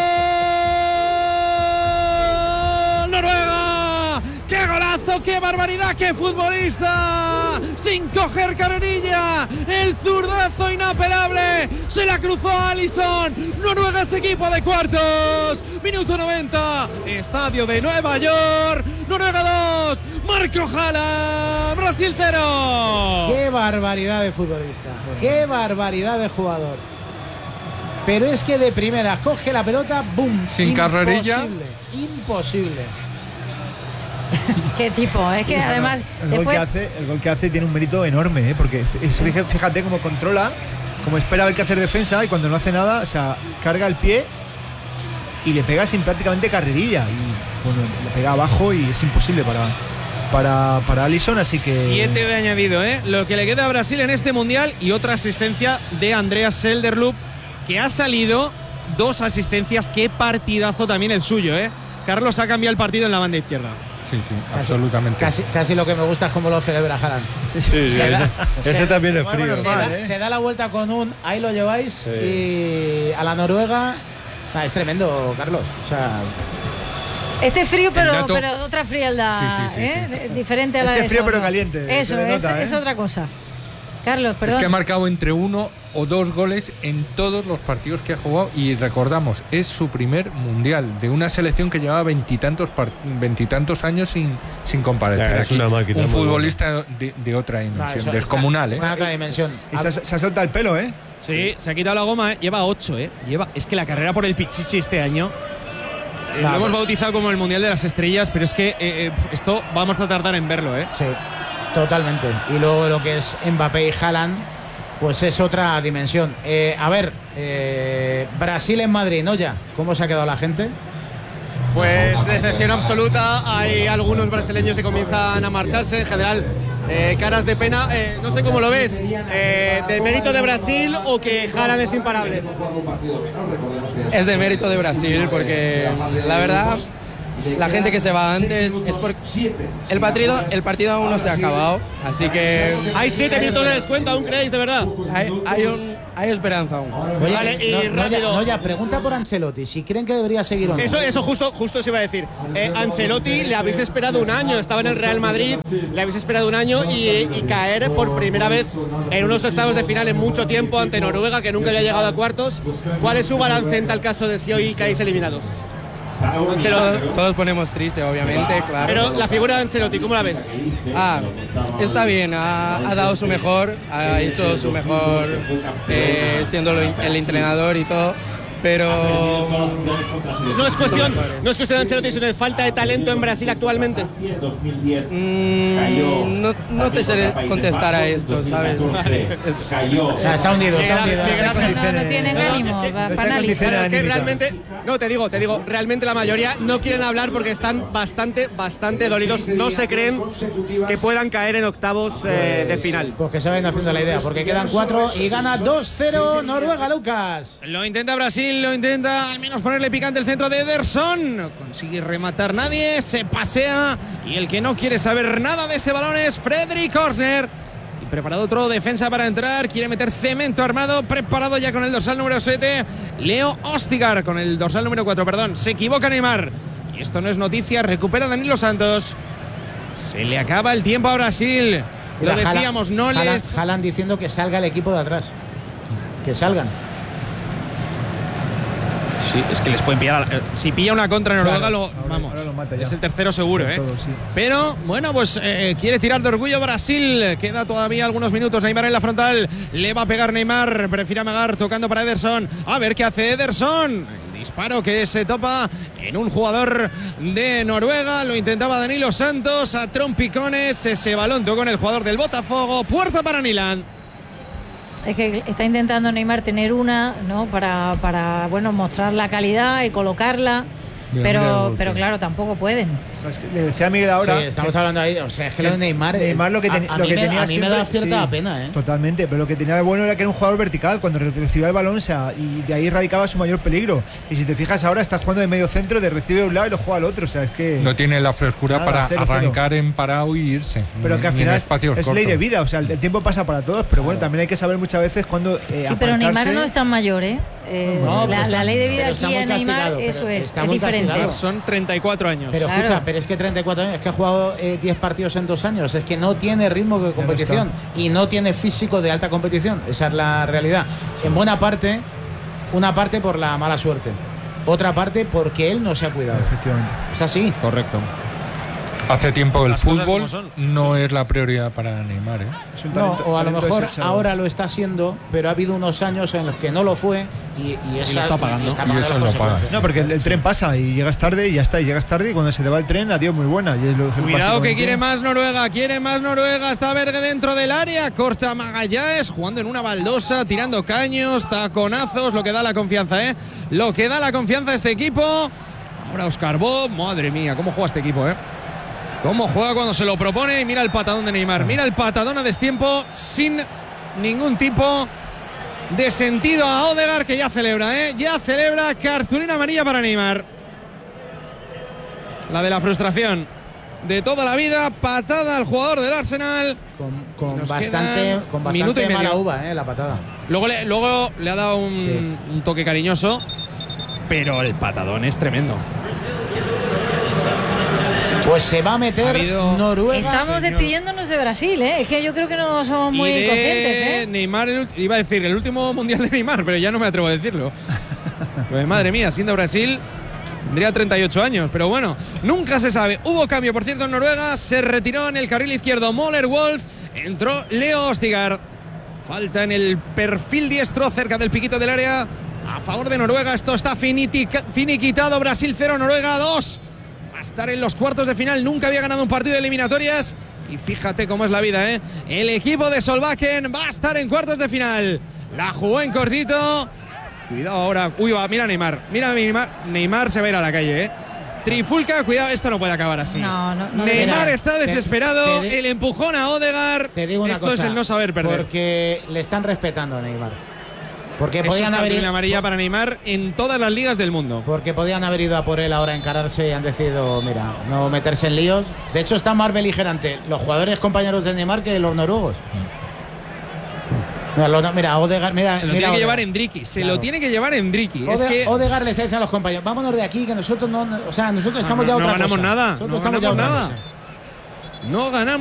Speaker 2: ¡Gol! ¡Noruega! ¡Qué golazo! ¡Qué barbaridad! ¡Qué futbolista! Sin coger carrerilla. El zurdazo inapelable. Se la cruzó a Alisson. Noruega es equipo de cuartos. Minuto noventa. Estadio de Nueva York. Noruega dos. Marco Haaland. Brasil cero.
Speaker 1: ¡Qué barbaridad de futbolista! ¡Qué barbaridad de jugador! Pero es que de primeras coge la pelota, ¡bum!
Speaker 5: Sin carrerilla.
Speaker 1: Imposible, imposible.
Speaker 3: Qué tipo, es que además
Speaker 4: El gol,
Speaker 3: después
Speaker 4: que hace, el gol que hace tiene un mérito enorme, ¿eh? Porque es- fíjate, fíjate cómo controla, cómo espera a ver qué hacer defensa y cuando no hace nada, o sea, carga el pie y le pega sin prácticamente carrerilla. Y bueno, le pega abajo y es imposible para, para, para Alisson, así que.
Speaker 2: Siete de añadido, ¿eh? Lo que le queda a Brasil en este mundial y otra asistencia de Andreas Schelderup, que ha salido dos asistencias. Qué partidazo también el suyo, ¿eh? Carlos ha cambiado el partido en la banda izquierda.
Speaker 5: Sí, sí,
Speaker 1: Casi-
Speaker 5: absolutamente.
Speaker 1: Casi, casi lo que me gusta es cómo lo celebra Haaland.
Speaker 6: Sí, sí,
Speaker 1: Se da-
Speaker 6: ese, ese
Speaker 1: se-
Speaker 6: también es
Speaker 4: bueno,
Speaker 6: frío.
Speaker 1: Se
Speaker 4: normal,
Speaker 1: da,
Speaker 4: ¿eh?
Speaker 1: se da la vuelta con un ahí lo lleváis
Speaker 6: Sí.
Speaker 1: y a la Noruega. Ah, es tremendo, Carlos. O sea,
Speaker 3: este frío, pero,
Speaker 5: dato-
Speaker 3: pero otra frialdad,
Speaker 5: Sí, sí, sí,
Speaker 3: ¿eh?
Speaker 5: sí.
Speaker 3: De- diferente a la
Speaker 4: Este
Speaker 3: de
Speaker 4: frío
Speaker 3: Sorno.
Speaker 4: pero caliente,
Speaker 3: Eso,
Speaker 4: se le
Speaker 3: es,
Speaker 4: nota,
Speaker 3: es
Speaker 4: ¿eh?
Speaker 3: otra cosa. Carlos, perdón.
Speaker 5: Es que ha marcado entre uno o dos goles en todos los partidos que ha jugado, y recordamos, es su primer mundial de una selección que llevaba veintitantos par- veintitantos años sin, sin comparecer.
Speaker 6: Ya, es
Speaker 5: Aquí,
Speaker 6: una máquina,
Speaker 5: un
Speaker 6: muy
Speaker 5: futbolista de, de otra
Speaker 1: no,
Speaker 5: dimensión,
Speaker 1: eso
Speaker 5: descomunal,
Speaker 1: está,
Speaker 5: ¿eh?
Speaker 1: está en otra dimensión.
Speaker 4: Y se, ha- se ha soltado el pelo, ¿eh?
Speaker 2: Sí, se ha quitado la goma, ¿eh? Lleva ocho, ¿eh? Lleva, es que la carrera por el Pichichi este año eh,
Speaker 1: Claro.
Speaker 2: lo hemos bautizado como el Mundial de las Estrellas, pero es que eh, eh, esto vamos a tardar en verlo, ¿eh?
Speaker 1: Sí, totalmente. Y luego lo que es Mbappé y Haaland, pues es otra dimensión. Eh, a ver, eh, Brasil en Madrid, ¿no ya? ¿Cómo se ha quedado la gente?
Speaker 7: Pues decepción absoluta. Hay algunos brasileños que comienzan a marcharse. En general, eh, caras de pena. Eh, no sé cómo lo ves. Eh, ¿De mérito de Brasil o que Haaland es imparable?
Speaker 11: Es de mérito de Brasil porque la verdad la gente que se va antes es porque el partido, el partido aún no se ha acabado, así que
Speaker 7: hay siete minutos de descuento, ¿aún creéis de verdad?
Speaker 11: Hay, hay, un, hay esperanza aún.
Speaker 1: Oye,
Speaker 7: vale, y
Speaker 1: no,
Speaker 7: rápido.
Speaker 1: no, ya, no, ya, pregunta por Ancelotti, si creen que debería seguir o no.
Speaker 7: Eso, eso justo, justo se iba a decir. Eh, Ancelotti le habéis esperado un año, estaba en el Real Madrid, le habéis esperado un año y, y caer por primera vez en unos octavos de final en mucho tiempo ante Noruega, que nunca había llegado a cuartos. ¿Cuál es su balance en tal caso de si hoy caéis eliminados?
Speaker 11: Todos, todos ponemos triste, obviamente, claro.
Speaker 7: Pero la figura de Ancelotti, ¿cómo la ves?
Speaker 11: Ah, está bien, ha, ha dado su mejor, ha hecho su mejor eh, siendo el entrenador y todo, pero
Speaker 7: no es cuestión, no es cuestión de Ancelotti, sino de falta de talento en Brasil actualmente.
Speaker 11: Mm, no, no te sé contestar a esto, ¿sabes? Es,
Speaker 1: ah, está hundido, está hundido.
Speaker 3: No, no tienen ánimo para analizar.
Speaker 7: Es que realmente, no te digo, te digo, realmente la mayoría no quieren hablar porque están bastante, bastante dolidos. No se creen que puedan caer en octavos eh, de final.
Speaker 1: Pues que se vayan haciendo la idea, porque quedan cuatro y gana dos cero Noruega, Lucas.
Speaker 2: Lo intenta Brasil, lo intenta al menos ponerle picante el centro de Ederson. No consigue rematar nadie, se pasea y el que no quiere saber nada de ese balón es Fredrik Korsner. Y preparado otro defensa para entrar, quiere meter cemento armado, preparado ya con el dorsal número siete, Leo Ostigar con el dorsal número cuatro, perdón, se equivoca Neymar. Y esto no es noticia, recupera Danilo Santos. Se le acaba el tiempo a Brasil. Lo
Speaker 1: Mira,
Speaker 2: decíamos,
Speaker 1: Haaland,
Speaker 2: no
Speaker 1: Haaland,
Speaker 2: les...
Speaker 1: Haaland diciendo que salga el equipo de atrás. Que salgan.
Speaker 2: Sí, es que les pueden pillar. Si pilla una contra Noruega,
Speaker 4: Claro,
Speaker 2: lo,
Speaker 4: ahora-
Speaker 2: vamos,
Speaker 4: ahora lo mata ya.
Speaker 2: es el tercero seguro, ¿eh?
Speaker 4: Todo, sí.
Speaker 2: Pero bueno, pues eh, quiere tirar de orgullo Brasil. Queda todavía algunos minutos. Neymar en la frontal. Le va a pegar Neymar. Prefiere amagar tocando para Ederson. A ver qué hace Ederson. El disparo que se topa en un jugador de Noruega. Lo intentaba Danilo Santos. A trompicones. Ese balón tocó con el jugador del Botafogo. Puerta para Nilan.
Speaker 3: Es que está intentando Neymar tener una, ¿no? Para, para bueno, mostrar la calidad y colocarla.
Speaker 5: Mira, mira el
Speaker 3: Pero,
Speaker 5: golpe.
Speaker 3: pero claro, tampoco pueden.
Speaker 4: O sea, es que le decía a Miguel ahora.
Speaker 1: Sí, estamos
Speaker 4: que-
Speaker 1: hablando ahí. O sea, es que lo de Neymar.
Speaker 4: Neymar lo que,
Speaker 1: a-
Speaker 4: ten-
Speaker 1: a
Speaker 4: lo
Speaker 1: mí
Speaker 4: que
Speaker 1: me-
Speaker 4: tenía
Speaker 1: a mí me
Speaker 4: siempre-
Speaker 1: da cierta
Speaker 4: sí,
Speaker 1: pena, ¿eh?
Speaker 4: Totalmente, pero lo que tenía de bueno era que era un jugador vertical cuando re- recibía el balón, o sea, y de ahí radicaba su mayor peligro. Y si te fijas ahora está jugando de medio centro, de recibe de un lado y lo juega al otro, o sea, es que
Speaker 5: No tiene la frescura
Speaker 4: Nada,
Speaker 5: para
Speaker 4: cero, cero.
Speaker 5: arrancar en parado y irse.
Speaker 4: pero que al
Speaker 5: ni en
Speaker 4: final
Speaker 5: espacios
Speaker 4: es ley
Speaker 5: cortos.
Speaker 4: de vida, o sea, el, el tiempo pasa para todos, pero bueno, también hay que saber muchas veces cuándo eh,
Speaker 3: Sí, pero Neymar
Speaker 4: apartarse.
Speaker 3: no es tan mayor, ¿eh? Eh,
Speaker 1: No,
Speaker 3: la,
Speaker 1: pero está-
Speaker 3: la ley de vida
Speaker 1: pero está
Speaker 3: aquí
Speaker 1: muy
Speaker 3: en Neymar,
Speaker 1: castigado, pero
Speaker 3: eso es,
Speaker 1: está
Speaker 3: es
Speaker 1: muy
Speaker 3: diferente.
Speaker 1: castigado.
Speaker 2: Son treinta y cuatro años.
Speaker 1: Pero
Speaker 3: Claro.
Speaker 1: escucha, pero es que treinta y cuatro años, es que ha jugado eh, diez partidos en dos años, es que no tiene ritmo de competición y no tiene físico de alta competición, esa es la realidad. En buena parte, una parte por la mala suerte, otra parte porque él no se ha cuidado.
Speaker 4: Efectivamente.
Speaker 1: Es así.
Speaker 2: Correcto.
Speaker 5: Hace tiempo el
Speaker 2: Las cosas
Speaker 5: fútbol
Speaker 2: como son.
Speaker 5: no es la prioridad para Neymar, ¿eh?
Speaker 4: Es un
Speaker 1: No,
Speaker 4: talento-
Speaker 1: o a lo
Speaker 4: talento
Speaker 1: mejor
Speaker 4: desechado.
Speaker 1: ahora lo está haciendo, pero ha habido unos años en los que no lo fue y, y, esa-
Speaker 2: está pagando.
Speaker 1: y está
Speaker 5: Y
Speaker 1: pagando
Speaker 5: eso
Speaker 1: las
Speaker 5: lo
Speaker 1: consecuencias.
Speaker 5: paga.
Speaker 4: No, porque el, el tren pasa y llegas tarde y ya está, y llegas tarde y cuando se te va el tren, adiós, muy buena. Y es lo-
Speaker 2: Cuidado que
Speaker 4: básicamente-
Speaker 2: quiere más Noruega, quiere más Noruega, está Berge dentro del área, corta Magallanes, jugando en una baldosa, tirando caños, taconazos, lo que da la confianza, ¿eh? Lo que da la confianza a este equipo. Ahora Oscar Bob, madre mía, cómo juega este equipo, ¿eh? Cómo juega cuando se lo propone y mira el patadón de Neymar, mira el patadón a destiempo sin ningún tipo de sentido a Odegaard, que ya celebra, ¿eh? Ya celebra, cartulina amarilla para Neymar. La de la frustración de toda la vida, patada al jugador del Arsenal.
Speaker 1: Con, con
Speaker 2: Nos
Speaker 1: bastante,
Speaker 2: quedan
Speaker 1: con
Speaker 2: minuto y
Speaker 1: bastante mala
Speaker 2: medio.
Speaker 1: uva, eh, la patada.
Speaker 2: Luego le, luego le ha dado un,
Speaker 1: Sí.
Speaker 2: un toque cariñoso, pero el patadón es tremendo.
Speaker 1: Pues se va a meter
Speaker 2: Ha habido-
Speaker 1: Noruega.
Speaker 3: Estamos
Speaker 2: señor.
Speaker 3: despidiéndonos de Brasil, ¿eh? Es que yo creo que no somos muy
Speaker 2: Y de
Speaker 3: conscientes, ¿eh?
Speaker 2: Neymar, el ulti- iba a decir el último mundial de Neymar, pero ya no me atrevo a decirlo. Pues madre mía, siendo Brasil, tendría treinta y ocho años, pero bueno, nunca se sabe. Hubo cambio, por cierto, en Noruega, se retiró en el carril izquierdo Moller Wolf, entró Leo Ostigar. Falta en el perfil diestro, cerca del piquito del área, a favor de Noruega. Esto está finitica- finiquitado, Brasil cero, Noruega dos. Va a estar en los cuartos de final, nunca había ganado un partido de eliminatorias. Y fíjate cómo es la vida, ¿eh? El equipo de Solbakken va a estar en cuartos de final. La jugó en cortito. Cuidado ahora. Uy, va, mira Neymar. Mira Neymar. Neymar se va a ir a la calle, ¿eh? Trifulca, cuidado, esto no puede acabar así.
Speaker 3: No, no, no
Speaker 2: Neymar
Speaker 1: Mira,
Speaker 2: está
Speaker 1: te-
Speaker 2: desesperado,
Speaker 1: te di-
Speaker 2: el empujón a Odegaard.
Speaker 1: Te digo una
Speaker 2: esto
Speaker 1: cosa.
Speaker 2: es el no saber perder.
Speaker 1: Porque le están respetando a Neymar. Porque
Speaker 2: Eso
Speaker 1: podían
Speaker 2: es
Speaker 1: haber
Speaker 2: cartulina
Speaker 1: ido,
Speaker 2: amarilla para Neymar en todas las ligas del mundo.
Speaker 1: porque podían haber ido a por él ahora a encararse y han decidido, mira, no meterse en líos. De hecho, está más beligerante los jugadores compañeros de Neymar que los noruegos. Mira, lo- mira, Odegaard, mira,
Speaker 2: Se lo
Speaker 1: mira
Speaker 2: tiene que
Speaker 1: Odegaard.
Speaker 2: llevar Endricky, se
Speaker 1: Claro.
Speaker 2: lo tiene que llevar Endricky. Es
Speaker 1: Ode-
Speaker 2: que
Speaker 1: Odegaard les dice a los compañeros, vámonos de aquí, que nosotros no, o sea, nosotros estamos
Speaker 2: no,
Speaker 1: ya
Speaker 2: no
Speaker 1: otra
Speaker 2: ganamos
Speaker 1: cosa.
Speaker 2: nada,
Speaker 1: Nosotros
Speaker 2: no
Speaker 1: estamos ya
Speaker 2: ganamos
Speaker 1: otra
Speaker 2: nada.
Speaker 1: cosa.
Speaker 2: No ganamos.